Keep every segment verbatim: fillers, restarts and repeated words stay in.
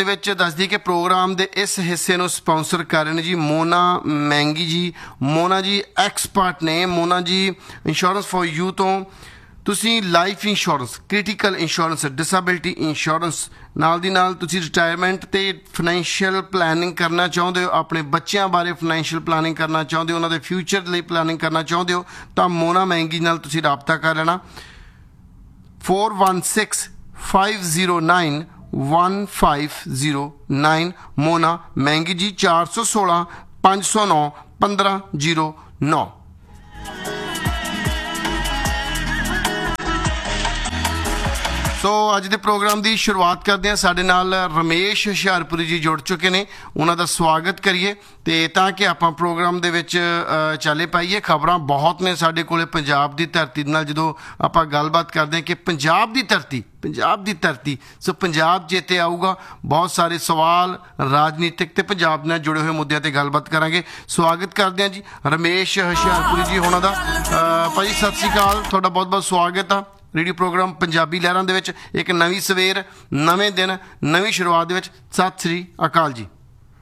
ਵਿੱਚ ਦੱਸਦੀ ਕਿ ਪ੍ਰੋਗਰਾਮ ਦੇ ਇਸ ਹਿੱਸੇ ਨੂੰ ਸਪਾਂਸਰ ਕਰ ਰਹੇ ਨੇ ਜੀ ਮੋਨਾ ਮਹਿੰਗੀ ਜੀ। ਮੋਨਾ ਜੀ ਐਕਸਪਰਟ ਨੇ। ਮੋਨਾ ਜੀ ਇੰਸ਼ੋਰੈਂਸ ਫॉर ਯੂ ਤੋਂ ਤੁਸੀਂ life insurance, critical insurance, disability insurance, ਨਾਲ ਦੀ ਨਾਲ ਤੁਸੀਂ ਰਿਟਾਇਰਮੈਂਟ ਤੇ ਫਾਈਨੈਂਸ਼ੀਅਲ ਪਲੈਨਿੰਗ ਕਰਨਾ ਚਾਹੁੰਦੇ ਹੋ, ਆਪਣੇ ਬੱਚਿਆਂ ਬਾਰੇ ਫਾਈਨੈਂਸ਼ੀਅਲ ਪਲੈਨਿੰਗ ਕਰਨਾ ਚਾਹੁੰਦੇ ਹੋ, ਉਹਨਾਂ ਦੇ ਫਿਊਚਰ ਲਈ ਪਲੈਨਿੰਗ ਕਰਨਾ ਚਾਹੁੰਦੇ ਹੋ ਤਾਂ ਮੋਨਾ ਮਹਿੰਗੀ ਨਾਲ ਤੁਸੀਂ ਰਾਬਤਾ ਕਰ ਲੈਣਾ। Four one six five zero nine one five zero nine Mona महंगी जी। चार सौ सोलह पाँच सौ नौ पंद्रह जीरो नौ। सो अज के प्रोग्राम की शुरुआत करते हैं। साडे नाल रमेश हुशियारपुरी जी जुड़ चुके हैं, उन्होंने स्वागत करिए तो ताकि आप प्रोग्राम दे विच चले पाइए। खबरां बहुत ने साडे कोले पंजाब की धरती नाल जदों आपां गलबात करते हैं कि पंजाब की धरती, पंजाब की धरती, सो पंजाब जेते आऊगा बहुत सारे सवाल राजनीतिक ते पंजाब नाल जुड़े हुए मुद्दों पर गलबात करांगे। स्वागत करते हैं जी रमेश हुशियारपुरी जी होना दा। भाई सत श्री अकाल, तुहाडा बहुत बहुत स्वागत आ रेडियो प्रोग्राम पंजाबी लहरां दे विच। एक नवीं सवेर, नवें दिन, नवीं शुरुआत दे विच सत श्री अकाल जी।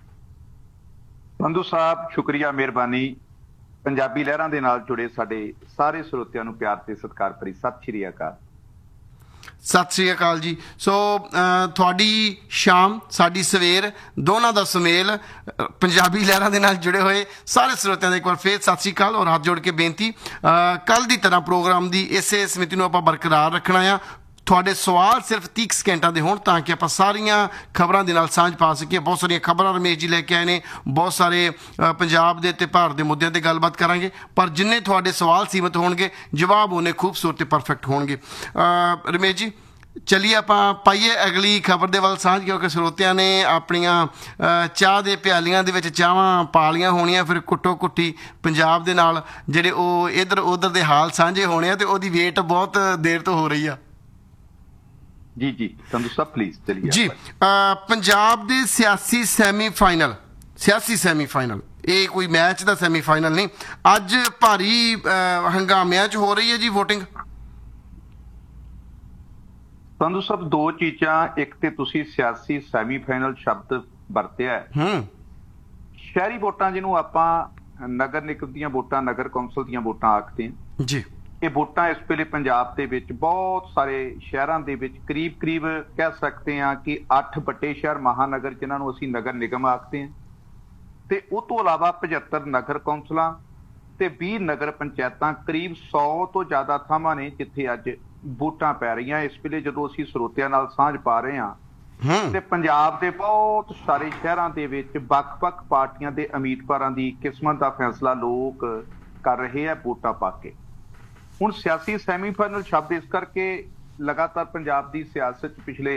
संधू साहब शुक्रिया, मेहरबानी। पंजाबी लहरां दे नाल जुड़े साडे सारे ਸਰੋਤਿਆਂ ਨੂੰ प्यार ते सत्कार भरी सत श्री अकाल। सत श्री अकाल जी। सो थोड़ी शाम साडी सवेर दोनों का सुमेल पंजाबी लहरां दे नाल जुड़े हुए सारे ਸਰੋਤਿਆਂ एक बार फिर सत श्री अकाल और हाथ जोड़ के बेनती कल की तरह प्रोग्राम की इसे समिति को आप बरकरार रखना आ। थोड़े सवाल सिर्फ तीस सेकेंडा के होण ताकि आप सारिया खबरों के नाल सांझ पा सकीए। बहुत सारिया खबर रमेश जी लैके आए हैं, बहुत सारे पंजाब के भारत के मुद्दों पर गलबात करांगे, पर जिन्ने थोड़े सवाल सीमित होणगे जवाब उन्हें खूबसूरत परफेक्ट होणगे। रमेश जी चलिए आप पाइए अगली खबर के वाल सांझ, क्योंकि ਸਰੋਤਿਆਂ ने अपनिया चाह के प्यालियां दे विच चाहां पालियां होणियां, फिर कुट्टो कुट्टी पंजाब दे नाल जिहड़े ਉਹ इधर उधर के हाल सांझे होने ते ਉਹਦੀ वेट बहुत देर तो हो रही है। जी जी संधू साहब प्लीज चलिए जी। पंजाब दे सियासी सैमीफाइनल, सियासी सैमीफाइनल ये कोई मैच का सैमीफाइनल नहीं, अज भारी हंगामियां च हो रही है जी वोटिंग। संधू साहब दो चीज़ां, एक ते तुसी सियासी सैमीफाइनल शब्द वरतिया है। शहरी वोटां जिन्हों आपां नगर निगम दीयां वोटां, नगर कौंसल दीयां वोटां आखदे हैं जी। ये वोटां इस वेले पंजाब दे विच बहुत सारे शहरां दे विच करीब करीब कह सकते हैं कि अठ बड़े शहर महानगर जिन्हां नूं असीं नगर निगम आखदे हैं, ते उस तो इलावा पचहत्तर नगर कौंसलां ते बीस नगर पंचायतां, करीब सौ तो ज़्यादा थावां ने जिथे अज वोटां पै रहीआं। इस वेले जदों असीं ਸਰੋਤਿਆਂ नाल सांझ पा रहे हां ते पंजाब दे बहुत सारे शहरां दे विच वख-वख पार्टियां दे उम्मीदवारां दी किस्मत दा फैसला लोग कर रहे हैं वोटां पा के। ਹੁਣ सियासी सैमीफाइनल शब्द इस करके लगातार पंजाब की सियासत पिछले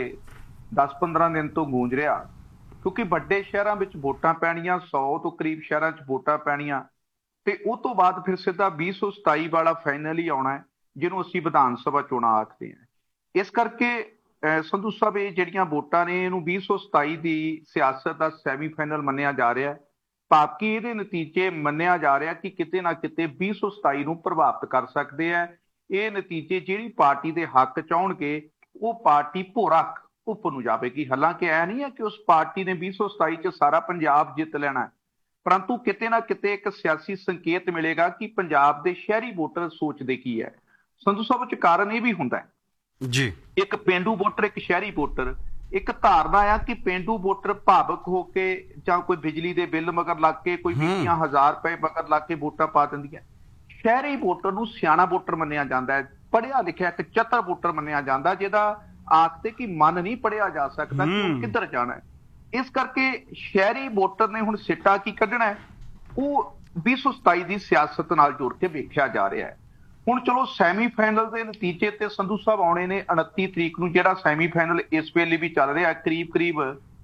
दस पंद्रह दिन तो गूंज रहा, क्योंकि बड़े शहरों में वोटां पैणियां, सौ तो करीब शहरों च वोटां पैणियां ते उस तो बाद फिर सीधा बीस सौ सताई वाला फाइनल ही आना है जिन्हों असीं विधान सभा चोणां आखते हैं। इस करके संधू साहब ये जिहड़ियां वोटां ने इहनूं बीस सौ सताई की सियासत का सैमीफाइनल मन्निया जा रहा है, ताकि ये नतीजे मन्निया जा रहा कि किते ना किते बीस सौ सताई नूं प्रभावित कर सकते हैं। ये नतीजे जिहड़ी पार्टी के हक च आउणगे वो पार्टी भोरक उप नूं जावेगी। हालांकि ऐ नहीं है कि उस पार्टी ने बीस सौ सताई च सारा पंजाब जित लेना है, परंतु किते ना किते एक सियासी संकेत मिलेगा कि पंजाब के शहरी वोटर सोचते की है। संधू साहब च कारण ये भी हुंदा है जी, एक पेंडू वोटर एक शहरी वोटर, एक धारणा आ कि पेंडू वोटर भावुक होके जां कोई बिजली के बिल मगर लग के, कोई बीस हजार रुपए मगर लग के वोटां पा दिंदियां। शहरी वोटर नूं सियाणा वोटर मन्निया जांदा है, पढ़िया लिखिया एक चतर वोटर मन्निया जांदा, जिहदा आखते कि मन नहीं पढ़िया जा सकता कि वो किधर जाना है। इस करके शहरी वोटर ने हुण सिट्टा की कढ़ना है, वो बीस सौ सताई की सियासत नाल जोड़ के वेख्या जा रहा है। ਹੁਣ ਚਲੋ ਸੈਮੀਫਾਈਨਲ ਦੇ ਨਤੀਜੇ ਤੇ ਸੰਧੂ ਸਾਹਿਬ ਆਉਣੇ ਨੇ उनतीस ਤਰੀਕ ਨੂੰ, ਜਿਹੜਾ ਸੈਮੀਫਾਈਨਲ ਇਸ ਵੇਲੇ ਵੀ ਚੱਲ ਰਿਹਾ, ਕਰੀਬ ਕਰੀਬ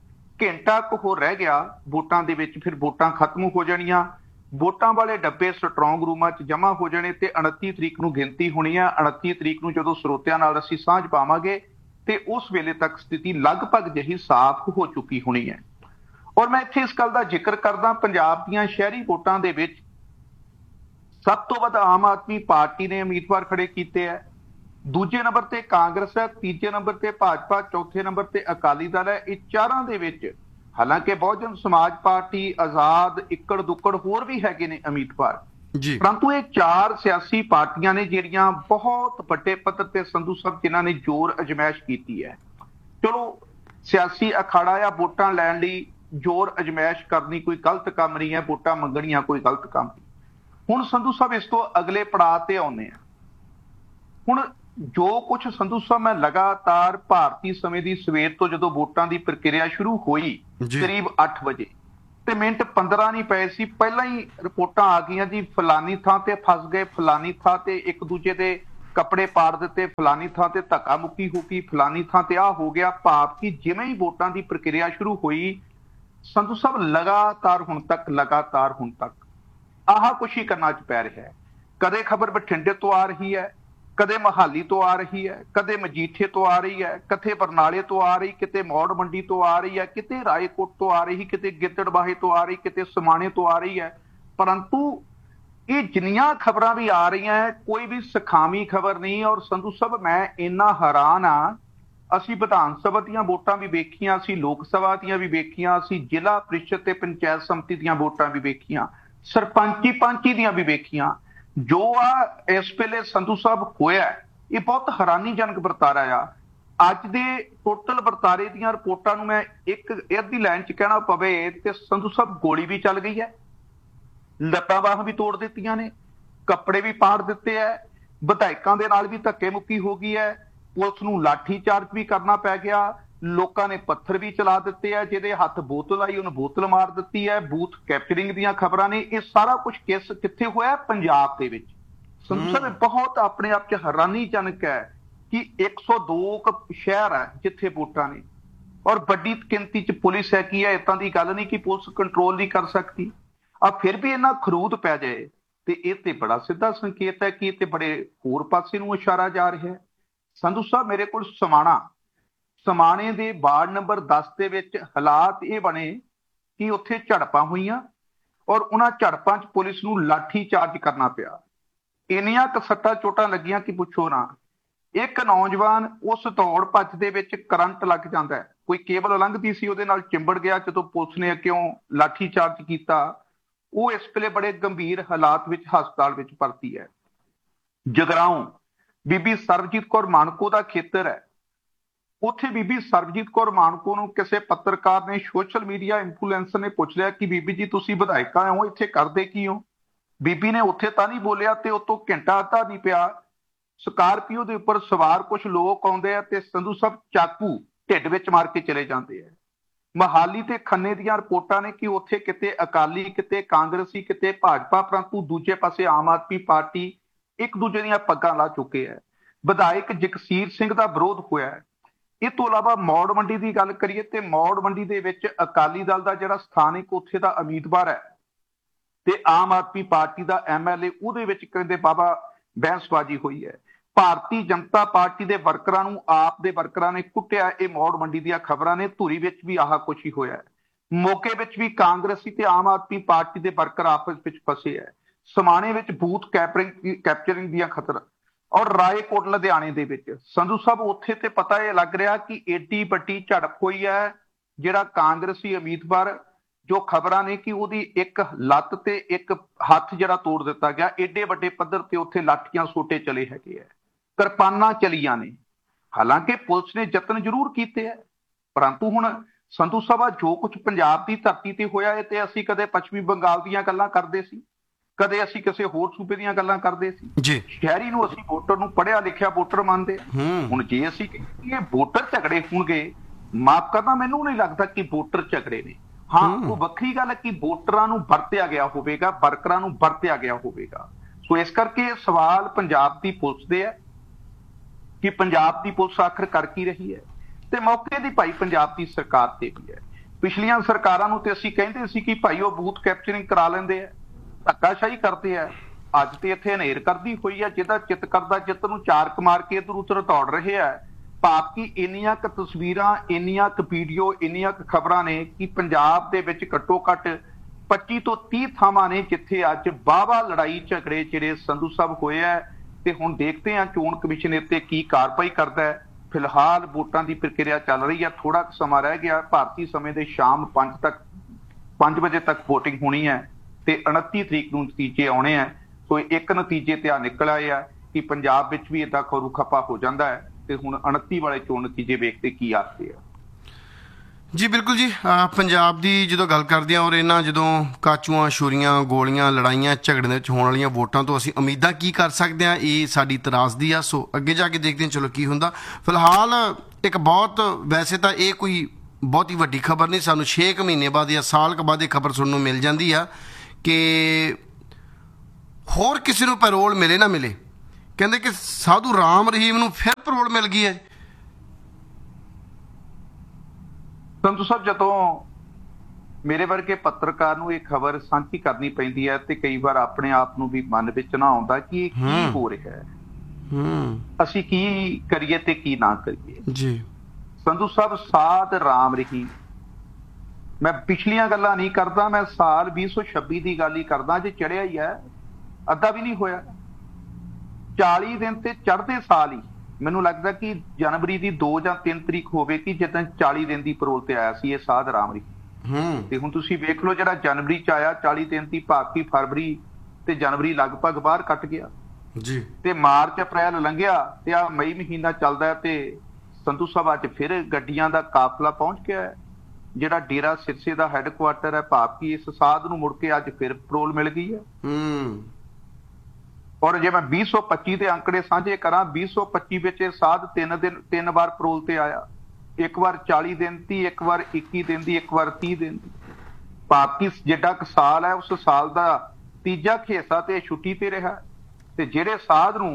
ਘੰਟਾ ਕੁ ਹੋਰ ਰਹਿ ਗਿਆ ਵੋਟਾਂ ਦੇ ਵਿੱਚ, ਫਿਰ ਵੋਟਾਂ ਖਤਮ ਹੋ ਜਾਣੀਆਂ, ਵੋਟਾਂ ਵਾਲੇ ਡੱਬੇ ਸਟਰੋਂਗ ਰੂਮਾਂ 'ਚ ਜਮ੍ਹਾਂ ਹੋ ਜਾਣੇ ਤੇ उनतीस ਤਰੀਕ ਨੂੰ ਗਿਣਤੀ ਹੋਣੀ ਆ। उनतीस ਤਰੀਕ ਨੂੰ ਜਦੋਂ ਸਰੋਤਿਆਂ ਨਾਲ ਅਸੀਂ ਸਾਂਝ ਪਾਵਾਂਗੇ ਤੇ ਉਸ ਵੇਲੇ ਤੱਕ ਸਥਿਤੀ ਲਗਭਗ ਜਿਹੀ ਸਾਫ਼ ਹੋ ਚੁੱਕੀ ਹੋਣੀ ਹੈ। ਔਰ ਮੈਂ ਇੱਥੇ ਇਸ ਗੱਲ ਦਾ ਜ਼ਿਕਰ ਕਰਦਾ, ਪੰਜਾਬ ਦੀਆਂ ਸ਼ਹਿਰੀ ਵੋਟਾਂ ਦੇ ਵਿੱਚ सब तो वध आम आदमी पार्टी ने उम्मीदवार खड़े किए है, ਦੂਜੇ ਨੰਬਰ ਤੇ ਕਾਂਗਰਸ ਹੈ, ਤੀਜੇ ਨੰਬਰ ਤੇ ਭਾਜਪਾ, ਚੌਥੇ ਨੰਬਰ ਤੇ ਅਕਾਲੀ ਦਲ ਹੈ। ਇਹ ਚਾਰਾਂ ਦੇ ਵਿੱਚ ਹਾਲਾਂਕਿ ਬਹੁਜਨ ਸਮਾਜ ਪਾਰਟੀ, ਆਜ਼ਾਦ, ਇੱਕੜ ਦੁੱਕੜ ਹੋਰ ਵੀ ਹੈਗੇ ਨੇ ਉਮੀਦਵਾਰ, ਜੀ, ਪਰੰਤੂ ਇਹ ਚਾਰ ਸਿਆਸੀ ਪਾਰਟੀਆਂ ਨੇ ਜਿਹੜੀਆਂ ਬਹੁਤ ਵੱਡੇ ਪੱਧਰ ਤੇ ਸੰਧੂ ਸਾਹਿਬ ਜਿਨ੍ਹਾਂ ਨੇ ਜ਼ੋਰ ਅਜਮਾਇਸ਼ ਕੀਤੀ ਹੈ। ਚਲੋ ਸਿਆਸੀ ਅਖਾੜਾ ਆ, ਵੋਟਾਂ ਲੈਣ ਲਈ ਜ਼ੋਰ ਅਜਮਾਇਸ਼ ਕਰਨੀ ਕੋਈ ਗਲਤ ਕੰਮ ਨਹੀਂ ਹੈ, ਵੋਟਾਂ ਮੰਗਣੀਆਂ ਕੋਈ ਗਲਤ ਕੰਮ ਨਹੀਂ। ਹੁਣ ਸੰਧੂ ਸਾਹਿਬ ਇਸ ਤੋਂ ਅਗਲੇ ਪੜਾਅ ਤੇ ਆਉਂਦੇ ਆ। ਹੁਣ ਜੋ ਕੁਝ ਸੰਧੂ ਸਾਹਿਬ ਮੈਂ ਲਗਾਤਾਰ ਭਾਰਤੀ ਸਮੇਂ ਦੀ ਸਵੇਰ ਤੋਂ ਜਦੋਂ ਵੋਟਾਂ ਦੀ ਪ੍ਰਕਿਰਿਆ ਸ਼ੁਰੂ ਹੋਈ ਕਰੀਬ ਅੱਠ ਵਜੇ ਤੇ ਮਿੰਟ ਪੰਦਰਾਂ ਨਹੀਂ ਪਏ ਸੀ, ਪਹਿਲਾਂ ਹੀ ਰਿਪੋਰਟਾਂ ਆ ਗਈਆਂ ਜੀ ਫਲਾਨੀ ਥਾਂ ਤੇ ਫਸ ਗਏ, ਫਲਾਨੀ ਥਾਂ ਤੇ ਇੱਕ ਦੂਜੇ ਦੇ ਕੱਪੜੇ ਪਾੜ ਦਿੱਤੇ, ਫਲਾਨੀ ਥਾਂ ਤੇ ਧੱਕਾ ਮੁੱਕੀ ਹੋ ਗਈ, ਫਲਾਨੀ ਥਾਂ ਤੇ ਆਹ ਹੋ ਗਿਆ। ਭਾਵ ਕਿ ਜਿਵੇਂ ਹੀ ਵੋਟਾਂ ਦੀ ਪ੍ਰਕਿਰਿਆ ਸ਼ੁਰੂ ਹੋਈ ਸੰਧੂ ਸਾਹਿਬ ਲਗਾਤਾਰ ਹੁਣ ਤੱਕ ਲਗਾਤਾਰ ਹੁਣ ਤੱਕ ਆਹ ਕੁਛ ਹੀ ਕਰਨਾ ਚ ਪੈ ਰਿਹਾ ਹੈ। ਕਦੇ ਖਬਰ ਬਠਿੰਡੇ ਤੋਂ ਆ ਰਹੀ ਹੈ, ਕਦੇ ਮੋਹਾਲੀ ਤੋਂ ਆ ਰਹੀ ਹੈ, ਕਦੇ ਮਜੀਠੇ ਤੋਂ ਆ ਰਹੀ ਹੈ, ਕਿਤੇ ਬਰਨਾਲੇ ਤੋਂ ਆ ਰਹੀ, ਕਿਤੇ ਮੌੜ ਮੰਡੀ ਤੋਂ ਆ ਰਹੀ ਹੈ, ਕਿਤੇ ਰਾਏਕੋਟ ਤੋਂ ਆ ਰਹੀ, ਕਿਤੇ ਗਿੱਦੜਬਾਹੇ ਤੋਂ ਆ ਰਹੀ, ਕਿਤੇ ਸਮਾਣੇ ਤੋਂ ਆ ਰਹੀ ਹੈ। ਪਰੰਤੂ ਇਹ ਜਿੰਨੀਆਂ ਖਬਰਾਂ ਵੀ ਆ ਰਹੀਆਂ ਹੈ ਕੋਈ ਵੀ ਸਖਾਵੀ ਖਬਰ ਨਹੀਂ। ਔਰ ਸੰਧੂ ਸਾਹਿਬ ਮੈਂ ਇੰਨਾ ਹੈਰਾਨ ਆ, ਅਸੀਂ ਵਿਧਾਨ ਸਭਾ ਦੀਆਂ ਵੋਟਾਂ ਵੀ ਵੇਖੀਆਂ, ਅਸੀਂ ਲੋਕ ਸਭਾ ਦੀਆਂ ਵੀ ਵੇਖੀਆਂ, ਅਸੀਂ ਜ਼ਿਲ੍ਹਾ ਪ੍ਰੀਸ਼ਦ ਤੇ ਪੰਚਾਇਤ ਸਮਿਤੀ ਦੀਆਂ ਵੋਟਾਂ ਵੀ ਵੇਖੀਆਂ, ਸਰਪੰਚੀ ਪੰਚੀ ਦੀਆਂ ਵੀ ਵੇਖੀਆਂ। ਜੋ ਆ ਇਸ ਵੇਲੇ ਸੰਧੂ ਸਾਹਿਬ ਹੋਇਆ ਇਹ ਬਹੁਤ ਹੈਰਾਨੀਜਨਕ ਵਰਤਾਰਾ ਆ। ਅੱਜ ਦੇ ਟੋਟਲ ਵਰਤਾਰੇ ਦੀਆਂ ਰਿਪੋਰਟਾਂ ਨੂੰ ਮੈਂ ਇੱਕ ਅੱਧੀ ਲਾਈਨ ਚ ਕਹਿਣਾ ਪਵੇ ਤੇ ਸੰਧੂ ਸਾਹਿਬ ਗੋਲੀ ਵੀ ਚੱਲ ਗਈ ਹੈ, ਲੱਤਾਂ ਬਾਹਾਂ ਵੀ ਤੋੜ ਦਿੱਤੀਆਂ ਨੇ, ਕੱਪੜੇ ਵੀ ਪਾੜ ਦਿੱਤੇ ਹੈ, ਵਿਧਾਇਕਾਂ ਦੇ ਨਾਲ ਵੀ ਧੱਕੇ ਮੁੱਕੀ ਹੋ ਗਈ ਹੈ, ਪੁਲਿਸ ਨੂੰ ਲਾਠੀ ਚਾਰਜ ਵੀ ਕਰਨਾ ਪੈ ਗਿਆ, ਲੋਕਾਂ ਨੇ ਪੱਥਰ ਵੀ ਚਲਾ ਦਿੱਤੇ ਆ, ਜਿਹਦੇ ਹੱਥ ਬੋਤਲ ਆਈ ਉਹਨੂੰ ਬੋਤਲ ਮਾਰ ਦਿੱਤੀ ਹੈ। ਬੂਥ ਕੈਪਚਰਿੰਗ ਦੀਆਂ ਖਬਰਾਂ ਨੇ। ਇਹ ਸਾਰਾ ਕੁਝ ਕਿਸ ਕਿੱਥੇ ਹੋਇਆ? ਪੰਜਾਬ ਦੇ ਵਿੱਚ। ਸੰਧੂ ਸਾਹਿਬ ਬਹੁਤ ਆਪਣੇ ਆਪ ਚ ਹੈਰਾਨੀਜਨਕ ਹੈ ਕਿ ਇੱਕ ਸੌ ਦੋ ਸ਼ਹਿਰ ਹੈ ਜਿੱਥੇ ਵੋਟਾਂ ਨੇ ਔਰ ਵੱਡੀ ਗਿਣਤੀ ਚ ਪੁਲਿਸ ਹੈ ਕੀ ਹੈ। ਏਦਾਂ ਦੀ ਗੱਲ ਨਹੀਂ ਕਿ ਪੁਲਿਸ ਕੰਟਰੋਲ ਨਹੀਂ ਕਰ ਸਕਦੀ। ਆ ਫਿਰ ਵੀ ਇਹਨਾਂ ਖਰੂਦ ਪੈ ਜਾਏ ਤੇ ਇਹ ਤੇ ਬੜਾ ਸਿੱਧਾ ਸੰਕੇਤ ਹੈ ਕਿ ਇਹ ਤੇ ਬੜੇ ਹੋਰ ਪਾਸੇ ਨੂੰ ਇਸ਼ਾਰਾ ਜਾ ਰਿਹਾ ਹੈ। ਸੰਧੂ ਸਾਹਿਬ ਮੇਰੇ ਕੋਲ ਸਮਾਣਾ ਸਮਾਣੇ ਦੇ ਵਾਰਡ ਨੰਬਰ ਦਸ ਦੇ ਵਿੱਚ ਹਾਲਾਤ ਇਹ ਬਣੇ ਕਿ ਉੱਥੇ ਝੜਪਾਂ ਹੋਈਆਂ ਔਰ ਉਹਨਾਂ ਝੜਪਾਂ 'ਚ ਪੁਲਿਸ ਨੂੰ ਲਾਠੀ ਚਾਰਜ ਕਰਨਾ ਪਿਆ। ਇੰਨੀਆਂ ਕੁ ਸੱਟਾਂ ਚੋਟਾਂ ਲੱਗੀਆਂ ਕਿ ਪੁੱਛੋ ਨਾ। ਇੱਕ ਨੌਜਵਾਨ ਉਸ ਦੌੜ ਭੱਜ ਦੇ ਵਿੱਚ ਕਰੰਟ ਲੱਗ ਜਾਂਦਾ ਹੈ, ਕੋਈ ਕੇਬਲ ਲੰਘਦੀ ਸੀ ਉਹਦੇ ਨਾਲ ਚਿੰਬੜ ਗਿਆ। ਜਦੋਂ ਪੁਲਿਸ ਨੇ ਕਿਉਂ ਲਾਠੀ ਚਾਰਜ ਕੀਤਾ, ਉਹ ਇਸ ਵੇਲੇ ਬੜੇ ਗੰਭੀਰ ਹਾਲਾਤ ਵਿੱਚ ਹਸਪਤਾਲ ਵਿੱਚ ਭਰਤੀ ਹੈ। ਜਗਰਾਉਂ ਬੀਬੀ ਸਰਬਜੀਤ ਕੌਰ ਮਾਨਕੋ ਦਾ ਖੇਤਰ ਹੈ। ਉੱਥੇ ਬੀਬੀ ਸਰਬਜੀਤ ਕੌਰ ਮਾਨਕੋ ਨੂੰ ਕਿਸੇ ਪੱਤਰਕਾਰ ਨੇ, ਸੋਸ਼ਲ ਮੀਡੀਆ ਇਨਫਲੂਐਂਸਰ ਨੇ ਪੁੱਛ ਲਿਆ ਕਿ ਬੀਬੀ ਜੀ ਤੁਸੀਂ ਵਿਧਾਇਕਾ ਹੋ, ਇੱਥੇ ਕਰਦੇ ਕੀ ਹੋ? ਬੀਬੀ ਨੇ ਉੱਥੇ ਤਾਂ ਨਹੀਂ ਬੋਲਿਆ ਤੇ ਉਤੋਂ ਘੰਟਾ ਅੱਧਾ ਨਹੀਂ ਪਿਆ, ਸਕਾਰਪੀਓ ਦੇ ਉੱਪਰ ਸਵਾਰ ਕੁਝ ਲੋਕ ਆਉਂਦੇ ਆ ਤੇ ਸੰਧੂ ਸਾਹਿਬ ਚਾਕੂ ਢਿੱਡ ਵਿੱਚ ਮਾਰ ਕੇ ਚਲੇ ਜਾਂਦੇ ਆ। ਮੋਹਾਲੀ ਤੇ ਖੰਨੇ ਦੀਆਂ ਰਿਪੋਰਟਾਂ ਨੇ ਕਿ ਉੱਥੇ ਕਿਤੇ ਅਕਾਲੀ, ਕਿਤੇ ਕਾਂਗਰਸੀ, ਕਿਤੇ ਭਾਜਪਾ, ਪਰੰਤੂ ਦੂਜੇ ਪਾਸੇ ਆਮ ਆਦਮੀ ਪਾਰਟੀ ਇੱਕ ਦੂਜੇ ਦੀਆਂ ਪੱਗਾਂ ਲਾ ਚੁੱਕੇ ਹੈ। ਵਿਧਾਇਕ ਜਗਸੀਰ ਸਿੰਘ ਦਾ ਵਿਰੋਧ ਹੋਇਆ ਹੈ। ਇਹ ਤੋਂ ਇਲਾਵਾ ਮੌੜ ਮੰਡੀ ਦੀ ਗੱਲ ਕਰੀਏ ਤੇ ਮੌੜ ਮੰਡੀ ਦੇ ਵਿੱਚ ਅਕਾਲੀ ਦਲ ਦਾ ਜਿਹੜਾ ਸਥਾਨਕ ਉੱਥੇ ਦਾ ਉਮੀਦਵਾਰ ਹੈ ਤੇ Aam Aadmi party the M L A, ਉਹਦੇ ਵਿੱਚ ਕਹਿੰਦੇ ਬਾਬਾ ਬਹਿਸਬਾਜ਼ੀ ਹੋਈ ਹੈ। ਭਾਰਤੀ ਜਨਤਾ ਪਾਰਟੀ ਦੇ ਵਰਕਰਾਂ ਨੂੰ ਆਪ ਦੇ ਵਰਕਰਾਂ ਨੇ ਕੁੱਟਿਆ। ਇਹ ਮੌੜ ਮੰਡੀ ਦੀਆਂ ਖਬਰਾਂ ਨੇ। ਧੂਰੀ ਵਿੱਚ ਵੀ ਆਹ ਕੁਛ ਹੀ ਹੋਇਆ। ਮੌਕੇ ਵਿੱਚ ਵੀ ਕਾਂਗਰਸੀ ਤੇ ਆਮ ਆਦਮੀ ਪਾਰਟੀ ਦੇ ਵਰਕਰ ਆਪਸ ਵਿੱਚ ਫਸੇ ਹੈ। ਸਮਾਣੇ ਵਿੱਚ ਬੂਥ ਕੈਪਰਿੰਗ ਕੈਪਚਰਿੰਗ ਦੀਆਂ ਖਤਰਾ ਔਰ ਰਾਏਕੋਟ ਲੁਧਿਆਣੇ ਦੇ ਵਿੱਚ ਸੰਧੂ ਸਾਹਿਬ ਉੱਥੇ ਤੇ ਪਤਾ ਇਹ ਲੱਗ ਰਿਹਾ ਕਿ ਏਡੀ ਵੱਡੀ ਝੜਪ ਹੋਈ ਹੈ। ਜਿਹੜਾ ਕਾਂਗਰਸੀ ਉਮੀਦਵਾਰ, ਜੋ ਖਬਰਾਂ ਨੇ ਕਿ ਉਹਦੀ ਇੱਕ ਲੱਤ ਤੇ ਇੱਕ ਹੱਥ ਜਿਹੜਾ ਤੋੜ ਦਿੱਤਾ ਗਿਆ। ਏਡੇ ਵੱਡੇ ਪੱਧਰ ਤੇ ਉੱਥੇ ਲਾਠੀਆਂ ਸੋਟੇ ਚਲੇ ਹੈਗੇ ਹੈ, ਕਿਰਪਾਨਾਂ ਚਲੀਆਂ ਨੇ। ਹਾਲਾਂਕਿ ਪੁਲਿਸ ਨੇ ਯਤਨ ਜ਼ਰੂਰ ਕੀਤੇ ਹੈ, ਪਰੰਤੂ ਹੁਣ ਸੰਧੂ ਸਾਹਿਬ ਜੋ ਕੁਝ ਪੰਜਾਬ ਦੀ ਧਰਤੀ ਤੇ ਹੋਇਆ ਹੈ ਤੇ ਅਸੀਂ ਕਦੇ ਪੱਛਮੀ ਬੰਗਾਲ ਦੀਆਂ ਗੱਲਾਂ ਕਰਦੇ ਸੀ, ਕਦੇ ਅਸੀਂ ਕਿਸੇ ਹੋਰ ਸੂਬੇ ਦੀਆਂ ਗੱਲਾਂ ਕਰਦੇ ਸੀ ਜੀ। ਸ਼ਹਿਰੀ ਨੂੰ ਅਸੀਂ ਵੋਟਰ ਨੂੰ ਪੜ੍ਹਿਆ ਲਿਖਿਆ ਵੋਟਰ ਮੰਨਦੇ। ਹੁਣ ਜੇ ਅਸੀਂ ਇਹ ਵੋਟਰ ਝਗੜੇ ਹੋਣਗੇ, ਮਾਫ ਕਰਨਾ ਮੈਨੂੰ ਨਹੀਂ ਲੱਗਦਾ ਕਿ ਵੋਟਰ ਝਗੜੇ ਨੇ। ਹਾਂ, ਉਹ ਵੱਖਰੀ ਗੱਲ ਹੈ ਕਿ ਵੋਟਰਾਂ ਨੂੰ ਵਰਤਿਆ ਗਿਆ ਹੋਵੇਗਾ, ਵਰਕਰਾਂ ਨੂੰ ਵਰਤਿਆ ਗਿਆ ਹੋਵੇਗਾ। ਸੋ ਇਸ ਕਰਕੇ ਸਵਾਲ ਪੰਜਾਬ ਦੀ ਪੁਲਿਸ ਦੇ ਹੈ ਕਿ ਪੰਜਾਬ ਦੀ ਪੁਲਿਸ ਆਖਰ ਕਰ ਕੀ ਰਹੀ ਹੈ ਤੇ ਮੌਕੇ ਦੀ ਭਾਈ ਪੰਜਾਬ ਦੀ ਸਰਕਾਰ ਤੇ ਵੀ ਹੈ। ਪਿਛਲੀਆਂ ਸਰਕਾਰਾਂ ਨੂੰ ਤੇ ਅਸੀਂ ਕਹਿੰਦੇ ਸੀ ਕਿ ਭਾਈ ਉਹ ਬੂਥ ਕੈਪਚਰਿੰਗ ਕਰਾ ਲੈਂਦੇ ਆ, ਧੱਕਾਸ਼ਾਹੀ ਕਰਦੇ ਆ। ਅੱਜ ਤੇ ਇੱਥੇ ਹਨੇਰ ਕਰਦੀ ਹੋਈ ਹੈ, ਜਿਹਦਾ ਚਿੱਤ ਕਰਦਾ ਚਿੱਤ ਨੂੰ ਚਾਰਕ ਮਾਰ ਕੇ ਇੱਧਰ ਉੱਧਰ ਦੌੜ ਰਹੇ ਆ। ਭਾਵ ਕਿ ਇੰਨੀਆਂ ਕੁ ਤਸਵੀਰਾਂ, ਇੰਨੀਆਂ ਕੁ ਵੀਡੀਓ, ਇੰਨੀਆਂ ਕੁ ਖਬਰਾਂ ਨੇ ਕਿ ਪੰਜਾਬ ਦੇ ਵਿੱਚ ਘੱਟੋ ਘੱਟ ਪੱਚੀ ਤੋਂ ਤੀਹ ਥਾਵਾਂ ਨੇ ਜਿੱਥੇ ਅੱਜ ਵਾਹਵਾ ਲੜਾਈ ਝਗੜੇ ਜਿਹੜੇ ਸੰਧੂ ਸਾਹਿਬ ਹੋਏ ਆ। ਤੇ ਹੁਣ ਦੇਖਦੇ ਹਾਂ ਚੋਣ ਕਮਿਸ਼ਨ ਇੱਥੇ ਕੀ ਕਾਰਵਾਈ ਕਰਦਾ ਹੈ। ਫਿਲਹਾਲ ਵੋਟਾਂ ਦੀ ਪ੍ਰਕਿਰਿਆ ਚੱਲ ਰਹੀ ਹੈ, ਥੋੜਾ ਕੁ ਸਮਾਂ ਰਹਿ ਗਿਆ। ਭਾਰਤੀ ਸਮੇਂ ਦੇ ਸ਼ਾਮ ਪੰਜ ਤੱਕ ਪੰਜ ਵਜੇ ਤੱਕ VOTING ਹੋਣੀ ਹੈ ਤੇ ਉਨੱਤੀ ਤਰੀਕ ਨੂੰ ਨਤੀਜੇ ਆਉਣੇ ਆ। ਸੋ ਇੱਕ ਨਤੀਜੇ ਤੇ ਆ ਨਿਕਲ ਆਏ ਆ ਕਿ ਪੰਜਾਬ ਵਿੱਚ ਵੀ ਏਦਾਂ ਖਰੂ ਖੱਪਾ ਹੋ ਜਾਂਦਾ ਹੈ ਤੇ ਹੁਣ ਉਨੱਤੀ ਵਾਲੇ ਚੋਣ ਨਤੀਜੇ ਵੇਖਦੇ ਕੀ ਆਖਦੇ ਆ। ਜੀ ਬਿਲਕੁਲ ਜੀ, ਅਹ ਪੰਜਾਬ ਦੀ ਜਦੋਂ ਗੱਲ ਕਰਦੇ ਹਾਂ ਔਰ ਇਹਨਾਂ ਜਦੋਂ ਕਾਚੂਆਂ ਛੁਰੀਆਂ ਗੋਲੀਆਂ ਲੜਾਈਆਂ ਝਗੜੇ ਦੇ ਵਿੱਚ ਹੋਣ ਵਾਲੀਆਂ ਵੋਟਾਂ ਤੋਂ ਅਸੀਂ ਉਮੀਦਾਂ ਕੀ ਕਰ ਸਕਦੇ ਹਾਂ, ਇਹ ਸਾਡੀ ਤਰਾਸਦੀ ਆ। ਸੋ ਅੱਗੇ ਜਾ ਕੇ ਦੇਖਦੇ ਹਾਂ ਚਲੋ ਕੀ ਹੁੰਦਾ। ਫਿਲਹਾਲ ਇੱਕ ਬਹੁਤ, ਵੈਸੇ ਤਾਂ ਇਹ ਕੋਈ ਬਹੁਤੀ ਵੱਡੀ ਖਬਰ ਨਹੀਂ, ਸਾਨੂੰ ਛੇ ਕੁ ਮਹੀਨੇ ਬਾਅਦ ਜਾਂ ਸਾਲ ਕੁ ਬਾਅਦ ਇਹ ਖਬਰ ਸੁਣਨ ਨੂੰ ਮਿਲ ਜਾਂਦੀ ਆ ਕਿ ਹੋਰ ਕਿਸੇ ਨੂੰ ਪੈਰੋਲ ਮਿਲੇ ਨਾ ਮਿਲੇ, ਕਹਿੰਦੇ ਕਿ ਸਾਧੂ ਰਾਮ ਰਹੀਮ ਨੂੰ ਫਿਰ ਪੈਰੋਲ ਮਿਲ ਗਈ ਹੈ। ਸੰਧੂ ਸਾਹਿਬ, ਜਦੋਂ ਮੇਰੇ ਵਰਗੇ ਪੱਤਰਕਾਰ ਨੂੰ ਇਹ ਖਬਰ ਸਾਂਝੀ ਕਰਨੀ ਪੈਂਦੀ ਹੈ ਤੇ ਕਈ ਵਾਰ ਆਪਣੇ ਆਪ ਨੂੰ ਵੀ ਮਨ ਵਿੱਚ ਨਾ ਆਉਂਦਾ ਕਿ ਇਹ ਕੀ ਹੋ ਰਿਹਾ ਹੈ, ਅਸੀਂ ਕੀ ਕਰੀਏ ਤੇ ਕੀ ਨਾ ਕਰੀਏ। ਜੀ ਸੰਧੂ ਸਾਹਿਬ, ਸਾਧ ਰਾਮ ਰਹੀਮ, ਮੈਂ ਪਿਛਲੀਆਂ ਗੱਲਾਂ ਨਹੀਂ ਕਰਦਾ, ਮੈਂ ਸਾਲ ਵੀਹ ਸੌ ਛੱਬੀ ਦੀ ਗੱਲ ਹੀ ਕਰਦਾ। ਜੇ ਚੜਿਆ ਹੀ ਹੈ, ਅੱਧਾ ਵੀ ਨਹੀਂ ਹੋਇਆ, ਚਾਲੀ ਦਿਨ ਤੇ ਚੜ੍ਹਦੇ ਸਾਲ ਹੀ ਮੈਨੂੰ ਲੱਗਦਾ ਕਿ ਜਨਵਰੀ ਦੀ ਦੋ ਜਾਂ ਤਿੰਨ ਤਰੀਕ ਹੋਵੇ ਕਿ ਜਦੋਂ ਚਾਲੀ ਦਿਨ ਦੀ ਪਰੋਲ ਤੇ ਆਇਆ ਸੀ ਇਹ ਸਾਧ ਰਾਮ ਰਹੀਮ। ਤੇ ਹੁਣ ਤੁਸੀਂ ਵੇਖ ਲਓ, ਜਿਹੜਾ ਜਨਵਰੀ ਚ ਆਇਆ ਚਾਲੀ ਦਿਨ ਦੀ, ਭਾਰਤੀ ਫਰਵਰੀ ਤੇ ਜਨਵਰੀ ਲਗਭਗ ਬਾਹਰ ਕੱਟ ਗਿਆ ਜੀ, ਤੇ ਮਾਰਚ ਅਪ੍ਰੈਲ ਲੰਘਿਆ ਤੇ ਆ ਮਈ ਮਹੀਨਾ ਚੱਲਦਾ ਤੇ ਸੰਧੂ ਸਾਹਿਬ ਅੱਜ ਫਿਰ ਗੱਡੀਆਂ ਦਾ ਕਾਫਲਾ ਪਹੁੰਚ ਗਿਆ ਹੈ। ਜਿਹੜਾ ਡੇਰਾ ਸਿਰਸੇ ਦਾ ਹੈੱਡਕੁਆਟਰ ਹੈ, ਭਾਵ ਕਿ ਇਸ ਸਾਧ ਨੂੰ ਮੁੜ ਕੇ ਅੱਜ ਫਿਰ ਪਰੋਲ ਮਿਲ ਗਈ ਹੈ। ਔਰ ਜੇ ਮੈਂ ਵੀਹ ਸੌ ਪੱਚੀ ਦੇ ਅੰਕੜੇ ਸਾਂਝੇ ਕਰਾਂ, ਵੀਹ ਸੌ ਪੱਚੀ ਵਿੱਚ ਇਹ ਸਾਧ ਤਿੰਨ ਦਿਨ ਤਿੰਨ ਵਾਰ ਪਰੋਲ ਤੇ ਆਇਆ। ਇੱਕ ਵਾਰ ਚਾਲੀ ਦਿਨ ਦੀ, ਇੱਕ ਵਾਰ ਇੱਕੀ ਦਿਨ ਦੀ, ਇੱਕ ਵਾਰ ਤੀਹ ਦਿਨ ਦੀ। ਭਾਰਤੀ ਜਿਹੜਾ ਕੁ ਸਾਲ ਹੈ ਉਸ ਸਾਲ ਦਾ ਤੀਜਾ ਹਿੱਸਾ ਤੇ ਛੁੱਟੀ ਤੇ ਰਿਹਾ। ਤੇ ਜਿਹੜੇ ਸਾਧ ਨੂੰ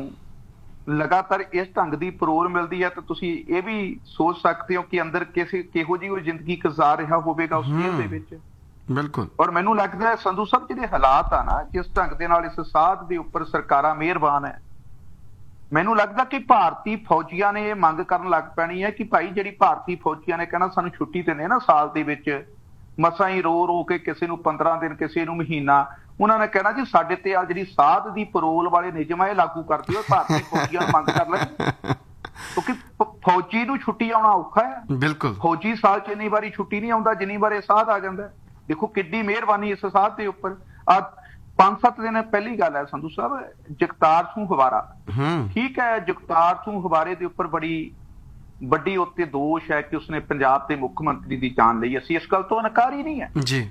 ਲਗਾਤਾਰ ਇਸ ਢੰਗ ਦੀ ਪਰੋਲ ਮਿਲਦੀ ਹੈ ਤਾਂ ਤੁਸੀਂ ਇਹ ਵੀ ਸੋਚ ਸਕਦੇ ਹੋ ਕਿ ਅੰਦਰ ਕਿਸੇ ਕਿਹੋ ਜਿਹੀ ਜ਼ਿੰਦਗੀ ਗੁਜ਼ਾਰ ਰਿਹਾ ਹੋਵੇਗਾ ਉਸ ਜੇਲ੍ਹ ਦੇ ਵਿੱਚ। ਬਿਲਕੁਲ। ਔਰ ਮੈਨੂੰ ਲੱਗਦਾ ਹੈ ਸੰਧੂ ਸਾਹਿਬ, ਜਿਹੜੇ ਹਾਲਾਤ ਆ ਨਾ, ਜਿਸ ਢੰਗ ਦੇ ਨਾਲ ਇਸ ਸਾਧ ਦੇ ਉੱਪਰ ਸਰਕਾਰਾਂ ਮਿਹਰਬਾਨ ਹੈ, ਮੈਨੂੰ ਲੱਗਦਾ ਕਿ ਭਾਰਤੀ ਫੌਜੀਆਂ ਨੇ ਇਹ ਮੰਗ ਕਰਨ ਲੱਗ ਪੈਣੀ ਹੈ ਕਿ ਭਾਈ ਜਿਹੜੀ ਭਾਰਤੀ ਫੌਜੀਆਂ ਨੇ ਕਹਿਣਾ ਸਾਨੂੰ ਛੁੱਟੀ ਦਿੰਦੇ ਨਾ ਸਾਲ ਦੇ ਵਿੱਚ, ਮਸਾਂ ਹੀ ਰੋ ਰੋ ਕੇ ਕਿਸੇ ਨੂੰ ਪੰਦਰਾਂ ਦਿਨ, ਕਿਸੇ ਨੂੰ ਮਹੀਨਾ, ਉਹਨਾਂ ਨੇ ਕਹਿਣਾ ਜੀ ਸਾਡੇ ਤੇ ਆ ਜਿਹੜੀ ਸਾਧ ਦੀ ਪਰੋਲ ਵਾਲੇ ਨਿਯਮ ਆ ਇਹ ਲਾਗੂ ਕਰ ਦਿਓ। ਭਾਰਤੀ ਫੌਜੀਆਂ ਨੂੰ ਮੰਗ ਕਰ ਲੈ, ਕਿਉਂਕਿ ਫੌਜੀ ਨੂੰ ਛੁੱਟੀ ਆਉਣਾ ਔਖਾ ਹੈ। ਬਿਲਕੁਲ, ਫੌਜੀ ਸਾਲ ਚ ਇੰਨੀ ਵਾਰੀ ਛੁੱਟੀ ਨਹੀਂ ਆਉਂਦਾ ਜਿੰਨੀ ਵਾਰ ਇਹ ਸਾਧ ਆ ਜਾਂਦਾ। ਦੇਖੋ ਕਿੱਡੀ ਮਿਹਰਬਾਨੀ ਇਸ ਸਾਧ ਦੇ ਉੱਪਰ। ਆ ਪੰਜ ਸੱਤ ਦਿਨ ਪਹਿਲੀ ਗੱਲ ਹੈ ਸੰਧੂ ਸਾਹਿਬ, ਜਗਤਾਰ ਸਿੰਘ ਹਵਾਰਾ, ਠੀਕ ਹੈ, ਜਗਤਾਰ ਸਿੰਘ ਹਵਾਰੇ ਦੇ ਉੱਪਰ ਬੜੀ ਵੱਡੀ ਉੱਤੇ ਦੋਸ਼ ਹੈ ਕਿ ਉਸਨੇ ਪੰਜਾਬ ਦੇ ਮੁੱਖ ਮੰਤਰੀ ਦੀ ਜਾਨ ਲਈ। ਅਸੀਂ ਇਸ ਗੱਲ ਤੋਂ ਇਨਕਾਰ ਹੀ ਨਹੀਂ ਹੈ ਜੀ,